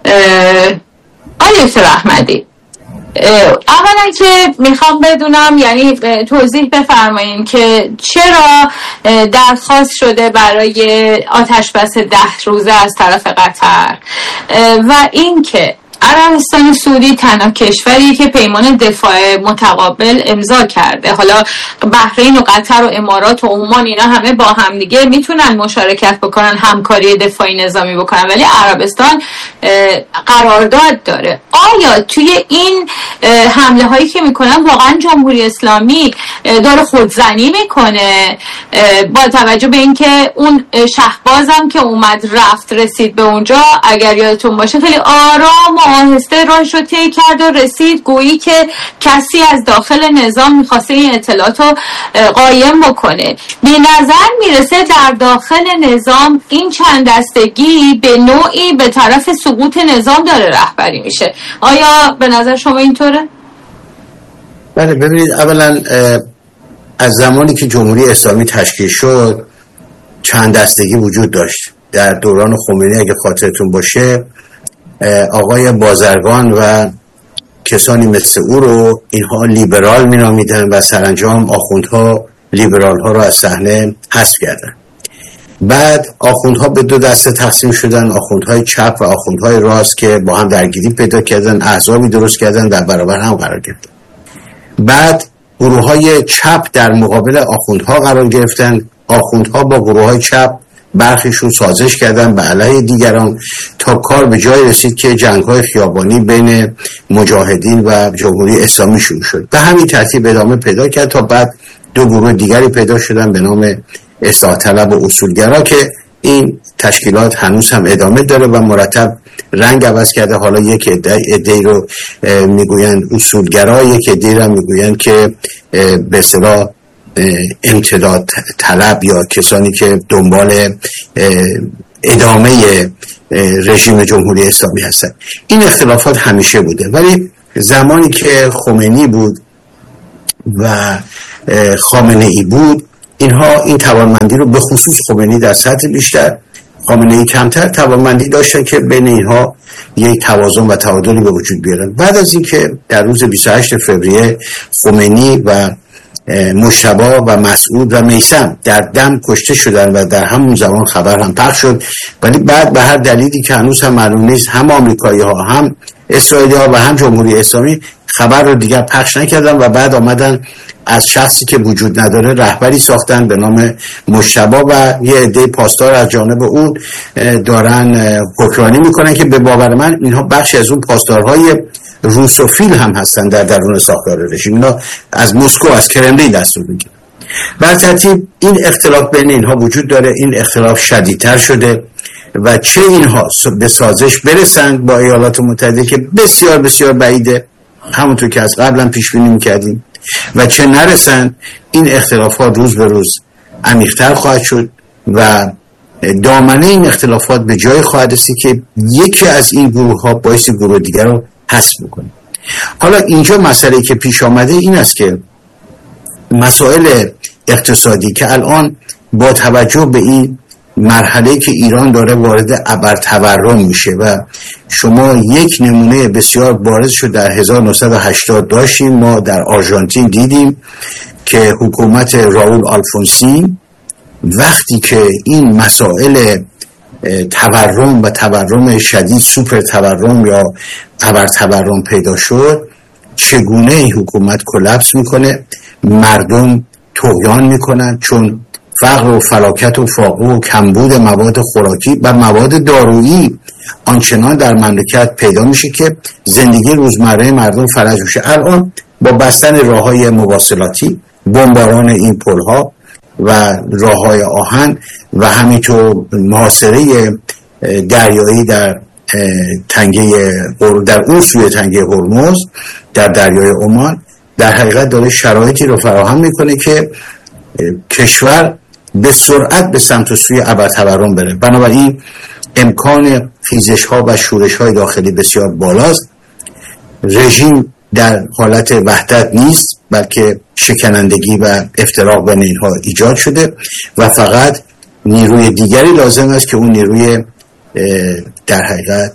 آقای دکتر احمدی، اولا که میخوام بدونم، یعنی توضیح بفرمایید که چرا درخواست شده برای آتش بس ده روزه از طرف قطر و اینکه عربستان سعودی تنها کشوری که پیمان دفاع متقابل امضا کرده. حالا بحرین و قطر و امارات و عمان اینا همه با هم دیگه میتونن مشارکت بکنن، همکاری دفاعی نظامی بکنن، ولی عربستان قرارداد داره. آیا توی این حمله هایی که میکنن واقعا جمهوری اسلامی داره خودزنی میکنه؟ با توجه به اینکه اون شهبازم که اومد رفت رسید به اونجا، اگر یادتون باشه خیلی آرام و آهسته راهش رو طی کرد و رسید، گویی که کسی از داخل نظام میخواسته این اطلاعات رو قایم بکنه. به نظر میرسه در داخل نظام این چند دستگی به نوعی به طرف سقوط نظام داره رهبری میشه. آیا به نظر شما اینطوره؟ بله، ببینید اولا از زمانی که جمهوری اسلامی تشکیل شد چند دستگی وجود داشت. در دوران خمینی اگه خاطرتون باشه آقای بازرگان و کسانی مثل او رو اینها لیبرال می نامیدن و سرانجام آخوندها لیبرال ها رو از صحنه حذف کردن. بعد آخوندها به دو دسته تقسیم شدن، آخوندهای چپ و آخوندهای راست که با هم درگیری پیدا کردن، احزابی درست کردن، در برابر هم قرار گرفتن. بعد گروه های چپ در مقابل آخوندها قرار گرفتن، آخوندها با گروه های چپ برخیشون سازش کردن به علیه دیگران تا کار به جای رسید که جنگ های خیابانی بین مجاهدین و جمهوری اسلامی شروع شد. به همین ترتیب ادامه پیدا کرد تا بعد دو گروه دیگری پیدا شدن به نام اصلاح طلب و اصولگرا که این تشکیلات هنوز هم ادامه داره و مرتب رنگ عوض کرده. حالا یک عده‌ای رو میگویند اصولگرا، یک عده‌ای رو میگویند که به اصطلاح امتداد طلب یا کسانی که دنبال ادامه رژیم جمهوری اسلامی هستند. این اختلافات همیشه بوده، ولی زمانی که خمینی بود و خامنه ای بود اینها این توانمندی رو، به خصوص خمینی در سطح بیشتر، خامنه ای کمتر، توانمندی داشتن که بین اینها یک توازن و تعادلی به وجود بیارن. بعد از اینکه در روز بیست و هشتم فوریه خمینی و مجتبی و مسعود و میثم در دم کشته شدن و در همون زمان خبر هم پخش شد، ولی بعد به هر دلیلی که هنوز هم معلوم نیست هم آمریکایی ها هم اسرائیلی ها و هم جمهوری اسلامی خبر رو دیگر پخش نکردن و بعد آمدن از شخصی که وجود نداره رهبری ساختن به نام مجتبی و یه عده پاسدار از جانب اون دارن حکمرانی میکنن که به باور من اینها بخشی از اون پاسدارهای روسوفیل هم هستن در درون ساختار رژیم. اینا از مسکو، از کرملین دستور میگیرن. بر ترتیب این اختلاف بین اینها وجود داره. این اختلاف شدیدتر شده و چه اینها به سازش برسند با ایالات متحده که بسیار بسیار بعیده، همونطور که از قبلا پیش بینی میکردیم، و چه نرسند، این اختلافات روز به روز عمیق‌تر خواهد شد و دامنه این اختلافات به جای خواهد رسید که یکی از این گروه ها باعث گروه دیگر رو حذف بکنه. حالا اینجا مسئله که پیش آمده این است که مسائل اقتصادی که الان با توجه به این مرحله که ایران داره وارد ابرتورم میشه و شما یک نمونه بسیار بارز شد در هزار و نهصد و هشتاد داشتیم، ما در آرژانتین دیدیم که حکومت راول آلفونسی وقتی که این مسائل تورم و تورم شدید، سوپر تورم یا ابرتورم پیدا شد، چگونه این حکومت کلپس میکنه، مردم طغیان میکنن، چون فقر و فلاکت و فاقه و کمبود مواد خوراکی و مواد دارویی آنچنان در مملکت پیدا میشه که زندگی روزمره مردم فلج میشه. الان با بستن راههای مواصلاتی، بمباران این پلها و راههای آهن و همینطور محاصره دریایی در تنگه در اون سوی تنگه هرمز در دریای عمان، در حقیقت داره شرایطی رو فراهم میکنه که کشور به سرعت به سمت و سوی ابرتورم بره. بنابراین امکان خیزش ها و شورش های داخلی بسیار بالاست. رژیم در حالت وحدت نیست، بلکه شکنندگی و افتراق بین اینها ایجاد شده و فقط نیروی دیگری لازم است که اون نیروی در حقیقت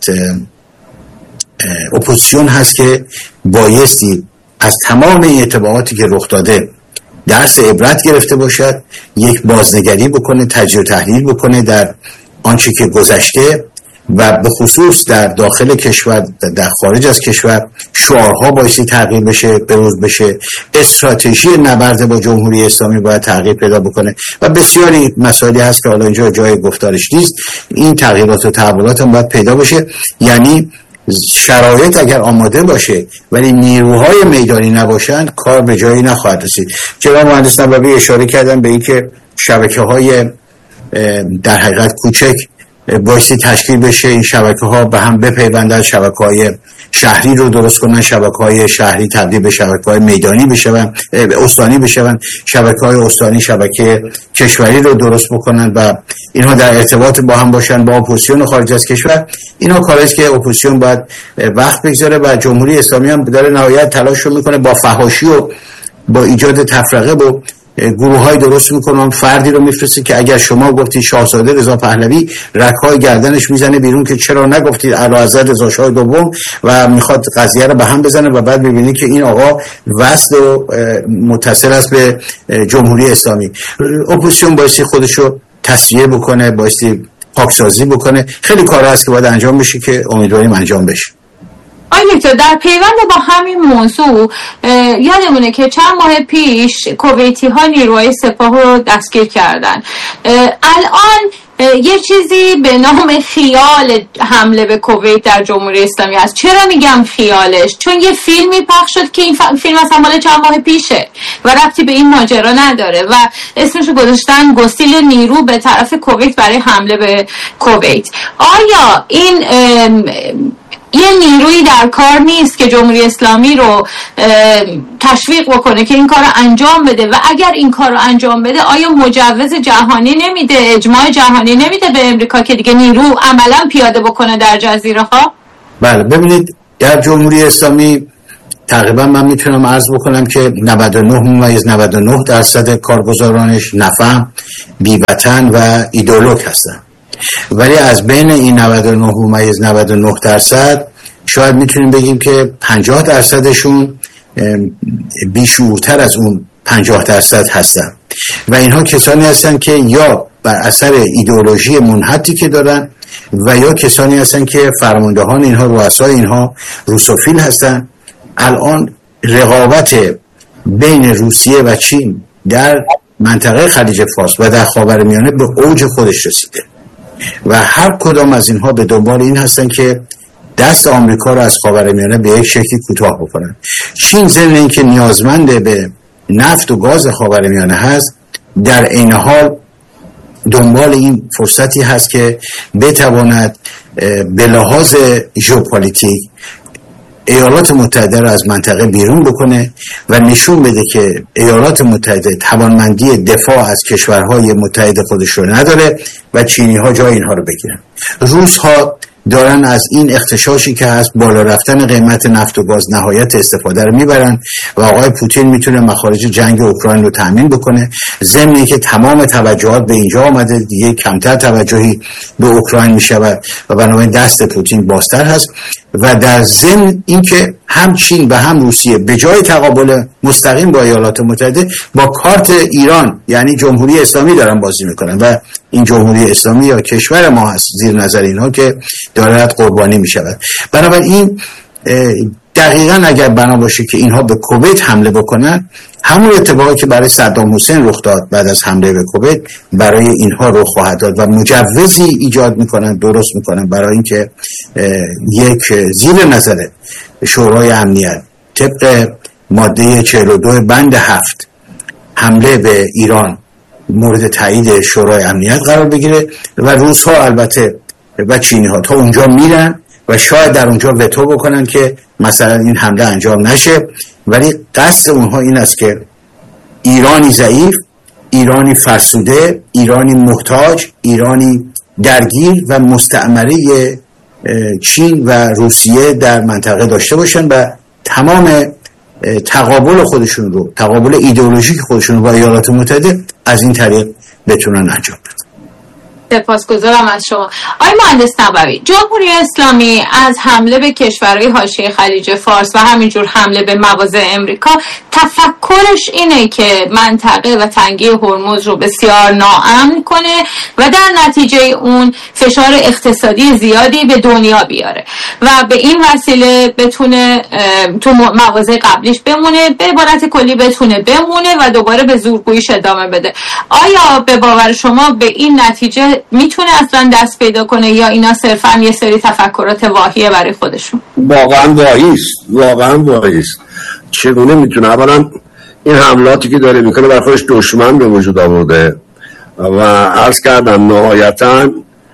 اپوزیسیون هست که بایستی از تمام این اتفاقاتی که رخ داده درس عبرت گرفته باشد، یک بازنگری بکنه، تجزیه و تحلیل بکنه در آنچه که گذشته و به خصوص در داخل کشور، در خارج از کشور شعارها بایستی تغییر بشه، بروز بشه، استراتژی نبرد با جمهوری اسلامی باید تغییر پیدا بکنه و بسیاری مسائلی هست که حالا اینجا جای گفتارش نیست. این تغییرات و تحولات هم باید پیدا بشه. یعنی شرایط اگر آماده باشه ولی نیروهای میدانی نباشن، کار به جایی نخواهد رسید. جناب مهندس نووی اشاره کردن به اینکه شبکه‌های در حقیقت کوچک بایستی تشکیل بشه، این شبکه‌ها به هم بپیوندن، شبکه‌های شهری رو درست کنن، شبکه‌های شهری تبدیل به شبکه‌های میدانی بشن، استانی بشن، شبکه‌های استانی شبکه کشوری رو درست بکنن و اینها در ارتباط با هم باشن با اپوزیسیون خارج از کشور. اینا کاری است که اپوزیسیون باید وقت بگذاره و جمهوری اسلامی هم داره نهایت تلاش رو میکنه با فحاشی و با ایجاد تفرقه با گروه های درست میکنن. فردی رو میفرسته که اگر شما گفتید شاهزاده رضا پهلوی، رک‌های گردنش میزنه بیرون که چرا نگفتید اعلیحضرت رضا شاه دوم و میخواد قضیه رو به هم بزنه و بعد ببینید که این آقا وصل و متصل است به جمهوری اسلامی. اپوزیسیون بایستی خودشو تصفیه بکنه، بایستی پاکسازی بکنه. خیلی کار هست که باید انجام بشه که امیدواریم انجام بشه. آی دکتر، در پیوند با همین موضوع یادمونه که چند ماه پیش کویتی ها نیروهای سپاه رو دستگیر کردن. الان یه چیزی به نام خیال حمله به کویت در جمهوری اسلامی هست. چرا میگم خیالش؟ چون یه فیلمی پخش شد که این فیلم اصلا مال چند ماه پیشه و ربطی به این ماجرا نداره و اسمشو گذاشتن گسیل نیرو به طرف کویت برای حمله به کویت. آیا این یه نیرویی در کار نیست که جمهوری اسلامی رو تشویق بکنه که این کار رو انجام بده؟ و اگر این کار رو انجام بده آیا مجوز جهانی نمیده، اجماع جهانی نمیده به امریکا که دیگه نیرو عملا پیاده بکنه در جزیره ها؟ بله، ببینید در جمهوری اسلامی تقریبا من میتونم عرض بکنم که نود و نه ممیز نود و نه درصد کارگزارانش نفهم، بیوطن و ایدئولوگ هستن. ولی از بین این نود و نه ممیز نود و نه درصد شاید میتونیم بگیم که پنجاه درصدشون بیشعورتر از اون پنجاه درصد هستن و اینها کسانی هستن که یا بر اثر ایدئولوژی منحطی که دارن و یا کسانی هستن که فرماندهان اینها، رؤسای اینها روسوفیل هستن. الان رقابت بین روسیه و چین در منطقه خلیج فارس و در خاورمیانه به اوج خودش رسیده و هر کدام از اینها به دنبال این هستن که دست آمریکا رو از خاورمیانه به یک شکلی کوتاه بکنن. چین ضمن اینکه نیازمند به نفت و گاز خاورمیانه هست، در عین حال دنبال این فرصتی هست که بتواند به لحاظ ژئوپلیتیک ایالات متحده رو از منطقه بیرون بکنه و نشون بده که ایالات متحده توانمندی دفاع از کشورهای متحد خودش رو نداره و چینی ها جای اینها رو بگیرن. روس ها دارن از این اختشاشی که هست، بالا رفتن قیمت نفت و گاز، نهایت استفاده رو میبرن و آقای پوتین میتونه مخارج جنگ اوکراین رو تامین بکنه. ضمن اینکه تمام توجهات به اینجا آمده، دیگه کمتر توجهی به اوکراین میشود و بنابراین دست پوتین بازتر هست و در ضمن اینکه هم چین و هم روسیه به جای تقابل مستقیم با ایالات متحده با کارت ایران یعنی جمهوری اسلامی دارن بازی میکنن و این جمهوری اسلامی یا کشور ما هست زیر نظر اینها که دارد قربانی میشود. بنابراین دقیقاً اگر بنا باشه که اینها به کویت حمله بکنن، همون اتفاقی که برای صدام حسین رخ داد بعد از حمله به کویت برای اینها رخ خواهد داد و مجوزی ایجاد میکنن، درست میکنن برای اینکه یک زیر نظر شورای امنیت طبق ماده چهل و دو بند هفت حمله به ایران مورد تایید شورای امنیت قرار بگیره و روس ها البته و چینی ها تا اونجا میرن و شاید در اونجا وتو بکنن که مثلا این حمله انجام نشه، ولی قصد اونها این است که ایرانی ضعیف، ایرانی فرسوده، ایرانی محتاج، ایرانی درگیر و مستعمره چین و روسیه در منطقه داشته باشن و تمام تقابل خودشون رو، تقابل ایدئولوژیک خودشون رو با ایالات متحده از این طریق بتونن انجام بدن. سپاسگزارم از شما. آقای مهندس نبوی، جمهوری اسلامی از حمله به کشورهای حاشیه خلیج فارس و همینجور حمله به مواضع امریکا تفکرش اینه که منطقه و تنگه هرمز رو بسیار ناامن کنه و در نتیجه اون فشار اقتصادی زیادی به دنیا بیاره و به این وسیله بتونه تو مواضع قبلیش بمونه، به عبارت کلی بتونه بمونه و دوباره به زورگوییش ادامه بده. آیا به باور شما به این نتیجه میتونه اصلا دست پیدا کنه یا اینا صرفا یه سری تفکرات واهیه برای خودشون؟ واقعا واهیست، واقعا واهیست. چگونه میتونه؟ اولا این حملاتی که داره میکنه برای خودش دشمن به وجود آورده و عرض کردم نهایتا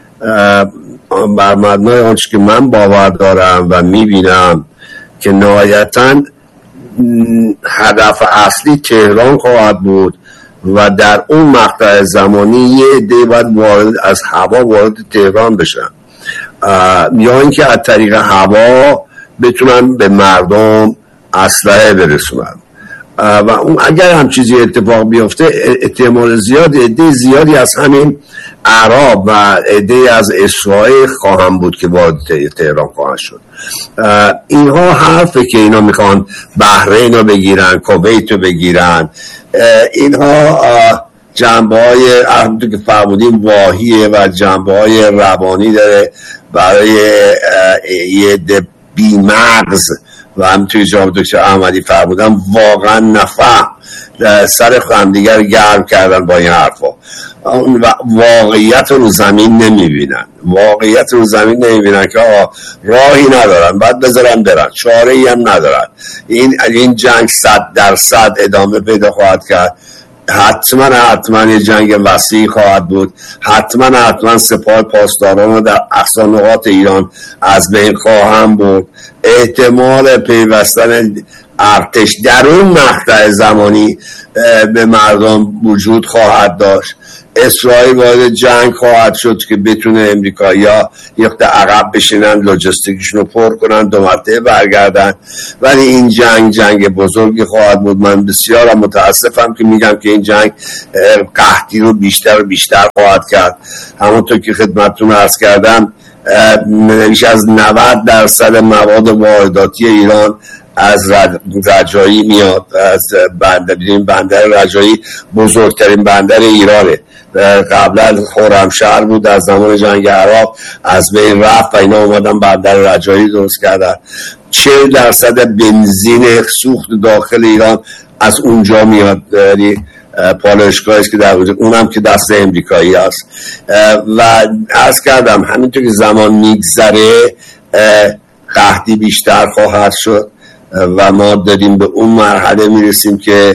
بر مبنای آنچه که من باور دارم و میبینم که نهایتا هدف اصلی تهران خواهد بود و در اون مقطع زمانی یه عده باید وارد از هوا وارد تهران بشن یا اینکه از طریق هوا بتونن به مردم اسلحه برسونن و اون اگر هم چیزی اتفاق بیفته احتمال زیاد عده زیادی از همین عرب و عده از اسرائیل خواهم بود که وارد تهران خواهند شد. اینها حرفه که اینا میخوان بحرین رو بگیرن، کویت رو بگیرن. اینها جنبه های همونطور که فرمودیم واهیه و جنبه های روانی داره برای یه بیمغز و همینطوری جناب دکتر احمدی فرمودن واقعا نفهم سر همدیگر گرم کردن با این حرفا. واقعیت رو زمین نمیبینن، واقعیت رو زمین نمیبینن که آقا راهی ندارن، بعد بذارن برن، چاره ای هم ندارن. این این جنگ صد درصد ادامه پیدا خواهد کرد، حتما حتما یه جنگ وسیع خواهد بود، حتما حتما سپاه پاسداران رو در اقصا نقاط ایران از بین خواهم بود. احتمال پیوستن ارتش در اون مقطع زمانی به مردم وجود خواهد داشت. اسرائیل وارد جنگ خواهد شد که بتونه امریکایی‌ها یخت عقب بشینن، لوجستیکشون رو پر کنن، دو مرتبه برگردن. ولی این جنگ جنگ بزرگی خواهد بود. من بسیار متاسفم که میگم که این جنگ قحطی رو بیشتر و بیشتر خواهد کرد. همونطور که خدمتتون عرض کردم بیش از نود درصد مواد وارداتی ایران از رجایی میاد، از بندر ببینیم بندر رجایی بزرگترین بندر ایرانه. قبلا خرمشهر بود، از زمان جنگ عراق از بین رفت و اینا اومدن بندر رجایی درست کردن. چهل درصد بنزین سوخت داخل ایران از اونجا میاد، یعنی پالایشگاهی است که در وجود اونم که دست امریکایی است. و عرض کردم همینطور که زمان میگذره قحطی بیشتر خواهد شد و ما داریم به اون مرحله میرسیم که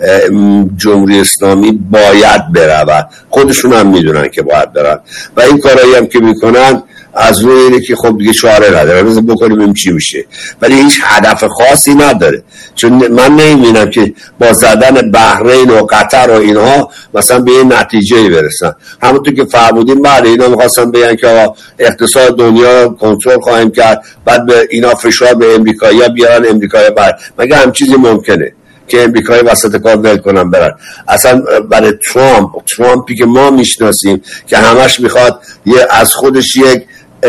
جمهوری اسلامی باید برود، خودشون هم میدونن که باید برن و این کارهایی هم که میکنن از روی اینه که خب دیگه چاره نداره، بذار بکنیم این چی میشه، ولی هیچ هدف خاصی نداره. چون من نمیبینم که با زدن بحرین و قطر و اینها مثلا به این نتیجه برسن. همونطور که فرمودیم بله اینا میخواستن بگن که آقا اقتصاد دنیا رو کنترل خواهیم کرد، بعد به اینا فشار به امریکایی‌ها بیارن، امریکایی‌ها بعد مگه هم چیزی ممکنه که امریکایی وسط کار ول کنن برن؟ اصلا برای ترامپ ترامپی که ما میشناسیم که همش میخواد یه از خودش یک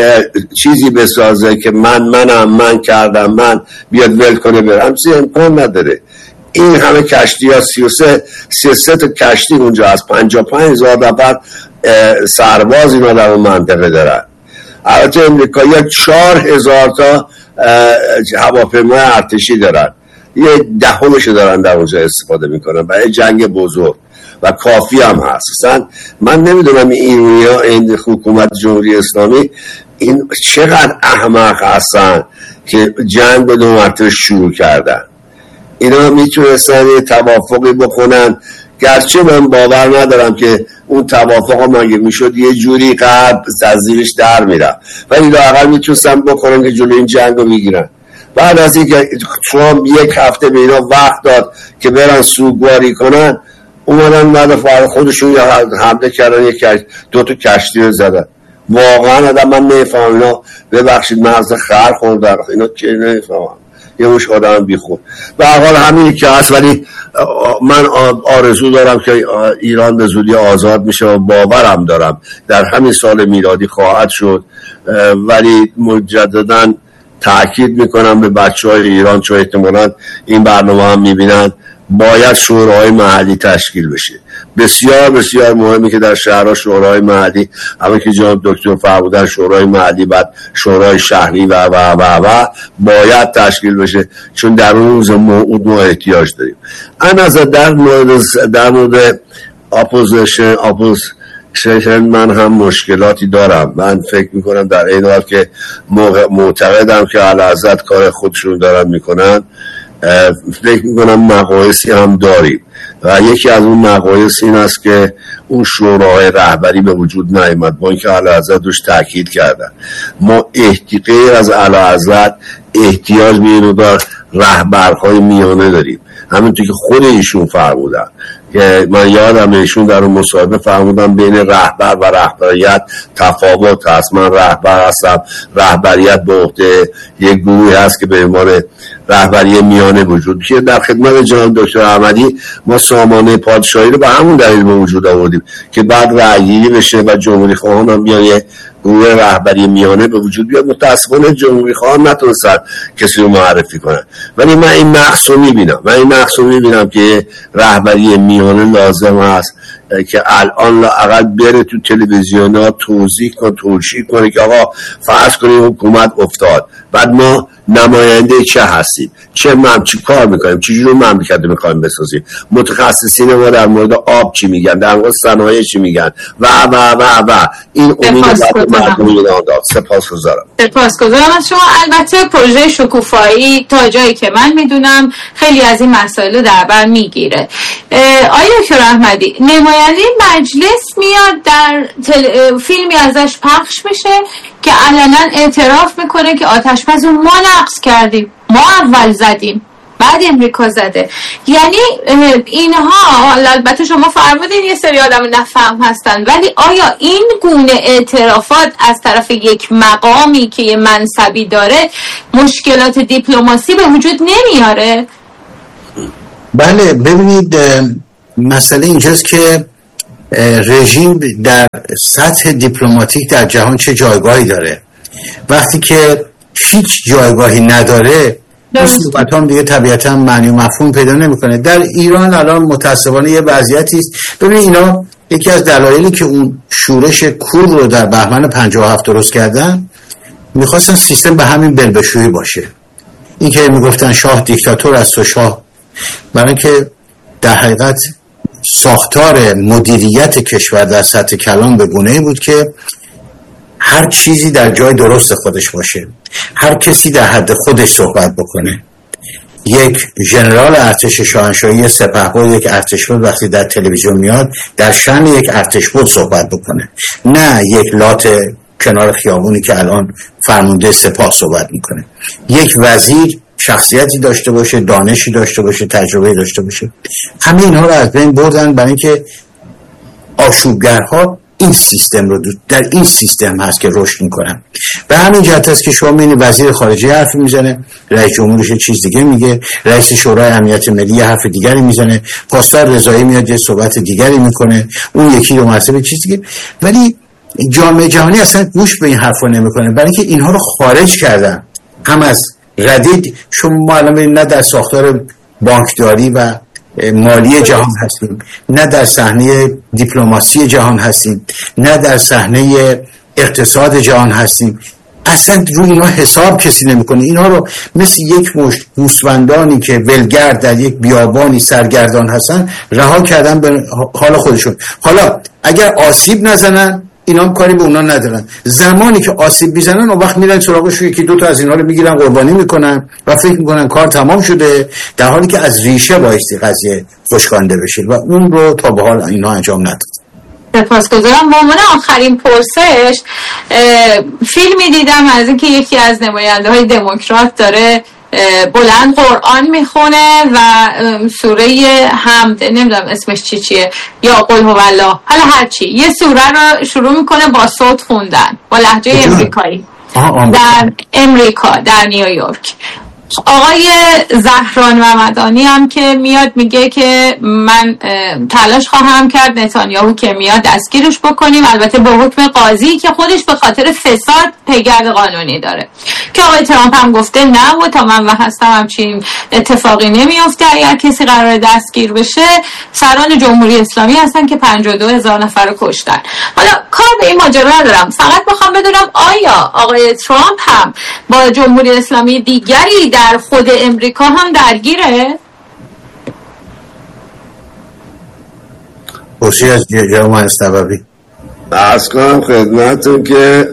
چیزی بسازه که من منم من کردم من بیاد ول کنه بره، همچنین امکان نداره. این همه کشتی ها سی و سه سی و سه تا کشتی اونجا از پنجاه و پنج هزار نفر سرباز اینا در اون منطقه دارن. البته امریکایی ها چهار هزار تا هواپیمای ارتشی دارن، یه دهمشو دارن در اونجا استفاده میکنن برای جنگ بزرگ و کافی هم هست. اصلا من نمیدونم این این حکومت جمهوری اسلامی این چقدر احمق هستن که جنگ به دو مرتبه شروع کردن. اینا میتونستن یه توافقی بکنن، گرچه من باور ندارم که اون توافق هم اگه میشد یه جوری قرب از زیرش در میرم، ولی لااقل میتونستن بکنن که جلوی این جنگ رو میگیرن. بعد از اینکه ترامپ یک هفته به اینا وقت داد که برن سوگواری کنن، اومدن بعد فعال خودشون حمله کردن، یک دو تا کشتی رو زدن. واقعا آدم من نمیفهم اینا، ببخشید مغز خر خوردن اینا که نمیفهمم، یه مش آدم بیخود. به هر حال همینی که هست، ولی من آرزو دارم که ایران به زودی آزاد میشه و باورم دارم در همین سال میلادی خواهد شد. ولی مجدداً تأکید میکنم به بچه های ایران، چون احتمالاً این برنامه هم میبینن، باید شورای محلی تشکیل بشه. بسیار بسیار مهمه که در شهرها شورای محلی، همه که جناب دکتر فرمودن شورای محلی، بعد شورای شهری و و و و باید تشکیل بشه، چون در اون روز موعود ما احتیاج داریم. انا از در مورد در مورد اپوزیشن اپوزیشن من هم مشکلاتی دارم. من فکر میکنم در این حال که معتقدم که اعلیحضرت کار خودشون دارن میکنن، فکر میکنم نقایصی هم داریم و یکی از اون نقایص این است که اون شورای رهبری به وجود نیامد، با اینکه اعلیحضرت روش تاکید کردن. ما غیر از اعلیحضرت احتیاج به این رهبرهای میانه داریم، همینطور که خود ایشون فرمودن که من یادم ایشون در اون مصاحبه فرمودن بین رهبر و رهبریت تفاوت هست. من رهبر هستم، رهبریت به عهده یک گروهی هست که به عنوان رهبری میانه وجود که در خدمت جناب دکتر احمدی ما سامانه پادشاهی رو به همون دلیل به وجود آوردیم که بعد رأیگیری بشه و جمهوری خواهان هم بیان یه گروه رهبری میانه به وجود بیاد. متاسفانه جمهوری خواهان نتونستن کسی رو معرفی کنن، ولی من این نقص رو میبینم من این نقص رو میبینم که رهبری میانه لازم است که الان لااقل بره تو تلویزیون ها توضیح کنه، توشیح کنه که آقا فرض کنیم حکومت افتاد، بعد ما نماینده چه هستیم، چه مم چی کار میکنیم، چه جور مملکت رو میخوایم بسازیم، متخصصین ما در مورد آب چی میگن، در مورد صنایع چی میگن و و و و این امید مردم ایران داد. سپاسگزارم. سپاسگزارم از شما. البته پروژه شکوفایی تا جایی که من میدونم خیلی از این مسائل رو در بر میگیره. آیا دکتر احمدی، نماینده مجلس میاد در تل... فیلمی ازش پخش میشه که علنا اعتراف میکنه که آتش‌پس رو ما نقض کردیم، ما اول زدیم بعد امریکا زده. یعنی اینها، البته شما فرمودین یه سری آدم نفهم هستن، ولی آیا این گونه اعترافات از طرف یک مقامی که یه منصبی داره مشکلات دیپلماسی به وجود نمیاره؟ بله، ببینید مسئله اینجاست که رژیم در سطح دیپلماتیک در جهان چه جایگاهی داره. وقتی که هیچ جایگاهی نداره صحبت هم دیگه طبیعتا معنی و مفهوم پیدا نمیکنه. در ایران الان متاسفانه یه وضعیتی است. ببینید اینا یکی از دلایلی که اون شورش کور رو در بهمن پنجاه و هفت درست کردن، میخواستن سیستم به همین بلبشویی باشه. این که میگفتن شاه دیکتاتور است و شاه، برای که در حقیقت ساختار مدیریت کشور در سطح کلان به گونه‌ای بود که هر چیزی در جای درست خودش باشه، هر کسی در حد خودش صحبت بکنه. یک ژنرال ارتش شاهنشاهی سپهبد، یک ارتشبد وقتی در تلویزیون میاد در شأن یک ارتشبد صحبت بکنه، نه یک لات کنار خیابونی که الان فرمانده سپاه صحبت میکنه. یک وزیر شخصیتی داشته باشه، دانشی داشته باشه، تجربه داشته باشه. همه اینها رو از بین بردن برای اینکه آشوبگرها این سیستم رو در این سیستم هست که رشد میکنن. به همین جهت است که شما میبینید وزیر خارجه حرف میزنه، رئیس جمهورش چیز دیگه میگه، رئیس شورای امنیت ملی حرف دیگری میزنه، پاسدار رضایی میاد یه صحبت دیگری میکنه، اون یکی دو مرتبه چیز دیگه. ولی جامعه جهانی اصلا گوش به این حرفا نمیکنه، برای اینکه اینها رو خارج کردن. هم از ردید شما الان نه در ساختار بانکداری و مالی جهان هستیم، نه در صحنه دیپلماسی جهان هستیم، نه در صحنه اقتصاد جهان هستیم. اصلا روی اینا حساب کسی نمیکنه. اینا رو مثل یک مشت گوسفندانی که ولگرد در یک بیابانی سرگردان هستن رها کردن به حال خودشون. حالا اگر آسیب نزنن اینا هم کاری به اونا ندارن. زمانی که آسیب میزنن اون وقت میرن سراغش، یکی دو تا از اینا رو میگیرن قربانی میکنن و فکر میکنن کار تمام شده، در حالی که از ریشه بایستی قضیه خشکانده بشه و اون رو تا به حال اینا انجام نداد. سپاسگزارم. به عنوان آخرین پرسش، فیلمی دیدم از اینکه یکی از نماینده های دموکرات داره بلند قرآن میخونه و سوره حمد، نمیدونم اسمش چی چیه، یا قل هو الله، حالا هرچی، یه سوره رو شروع میکنه با صوت خوندن با لهجه امریکایی در امریکا در نیویورک. آقای زهران ممدانی هم که میاد میگه که من تلاش خواهم کرد نتانیاهو که میاد دستگیرش بکنیم، البته با حکم قاضی که خودش به خاطر فساد پیگرد قانونی داره، که آقای ترامپ هم گفته نه و تا من هستم همچین اتفاقی نمیفته. اگر کسی قرار دستگیر بشه سران جمهوری اسلامی هستن که پنجاه و دو هزار نفر رو کشتن. حالا کار به این ماجرا ندارم، فقط میخوام بدونم آیا آقای ترامپ هم با جمهوری اسلامی دیگری در خود امریکا هم درگیره؟ خوشی از جناب مهندس نبوی عرض کنم خدمتتون که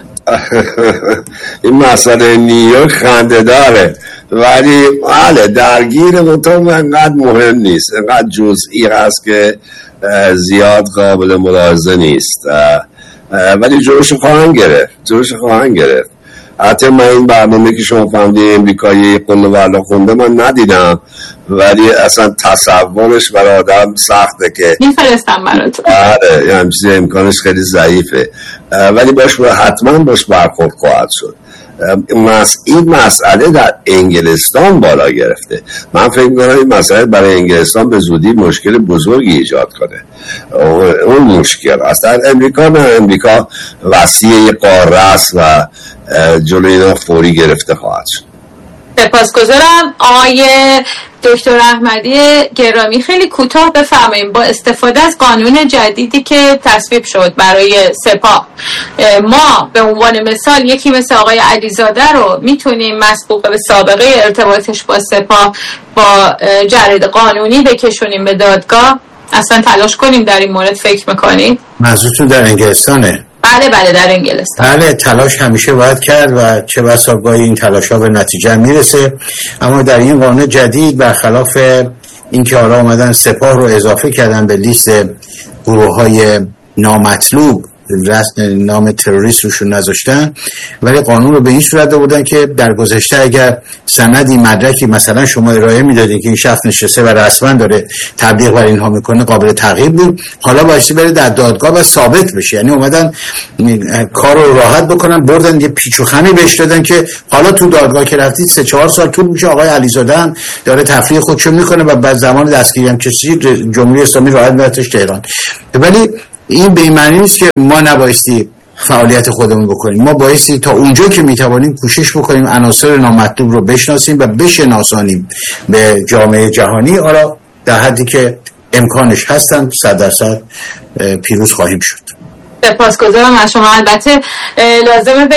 این مسئله نیویورک خنده داره، ولی بله درگیر منطقه انقدر مهم نیست، انقدر جزئی هست که زیاد قابل ملاحظه نیست، ولی جلوش خواهند گرفت جلوش خواهند گرفت حتی من این برنامه که شما فهمیدین امریکایی قل والله خونده من ندیدم، ولی اصلا تصورش برای آدم سخته که میفرستم براتون. آره یه همچیزی امکانش خیلی ضعیفه، ولی باش حتما باش برخورد خواهد شد. این مسئله در انگلستان بالا گرفته. من فکر می‌کنم این مسئله برای انگلستان به زودی مشکل بزرگی ایجاد کنه. اون مشکل است. در امریکا نه، امریکا وسیع قاره است و جلوی اینا فوری گرفته خواهد شد. سپاسگزارم. آقای دکتر احمدی گرامی خیلی کوتاه بفرمایید با استفاده از قانون جدیدی که تصویب شد برای سپاه، ما به عنوان مثال یکی مثل آقای علیزاده رو میتونیم مسبوق به سابقه ارتباطش با سپاه با جرید قانونی بکشونیم به دادگاه؟ اصلا تلاش کنیم در این مورد فکر میکنید؟ منظورتون در انگلستانه؟ بله بله در انگلستان. بله تلاش همیشه باید کرد و چه بسا گاهی این تلاش ها به نتیجه میرسه، اما در این قانون جدید برخلاف اینکه حالا آمدن سپاه رو اضافه کردن به لیست گروه های نامطلوب، نام تروریست روشون نذاشتن، ولی قانون رو به این صورت آوردن که در گذشته اگر سندی مدرکی مثلا شما ارائه میدادین که این شخص نشسته و رسما داره تبلیغ بر اینها میکنه قابل تغییر بود، حالا بایستی بره در دادگاه و ثابت بشه. یعنی اومدن کار رو راحت بکنن، بردن یه پیچ و خمی بهش دادن که حالا تو دادگاه که رفتید سه چهار سال طول میشه، آقای علیزاده هم داره تفریح خودشو میکنه و بعد زمان دستگیری هم کسی جمهوری اسلامی راحت میرتش تهران. ولی این به این معنی نیست که ما نبایستی فعالیت خودمون بکنیم، ما بایستی تا اونجا که میتوانیم کوشش بکنیم عناصر نامطلوب رو بشناسیم و بشناسانیم به جامعه جهانی. حالا در حدی که امکانش هستن صد درصد پیروز خواهیم شد. سپاسگزارم از شما. البته لازمه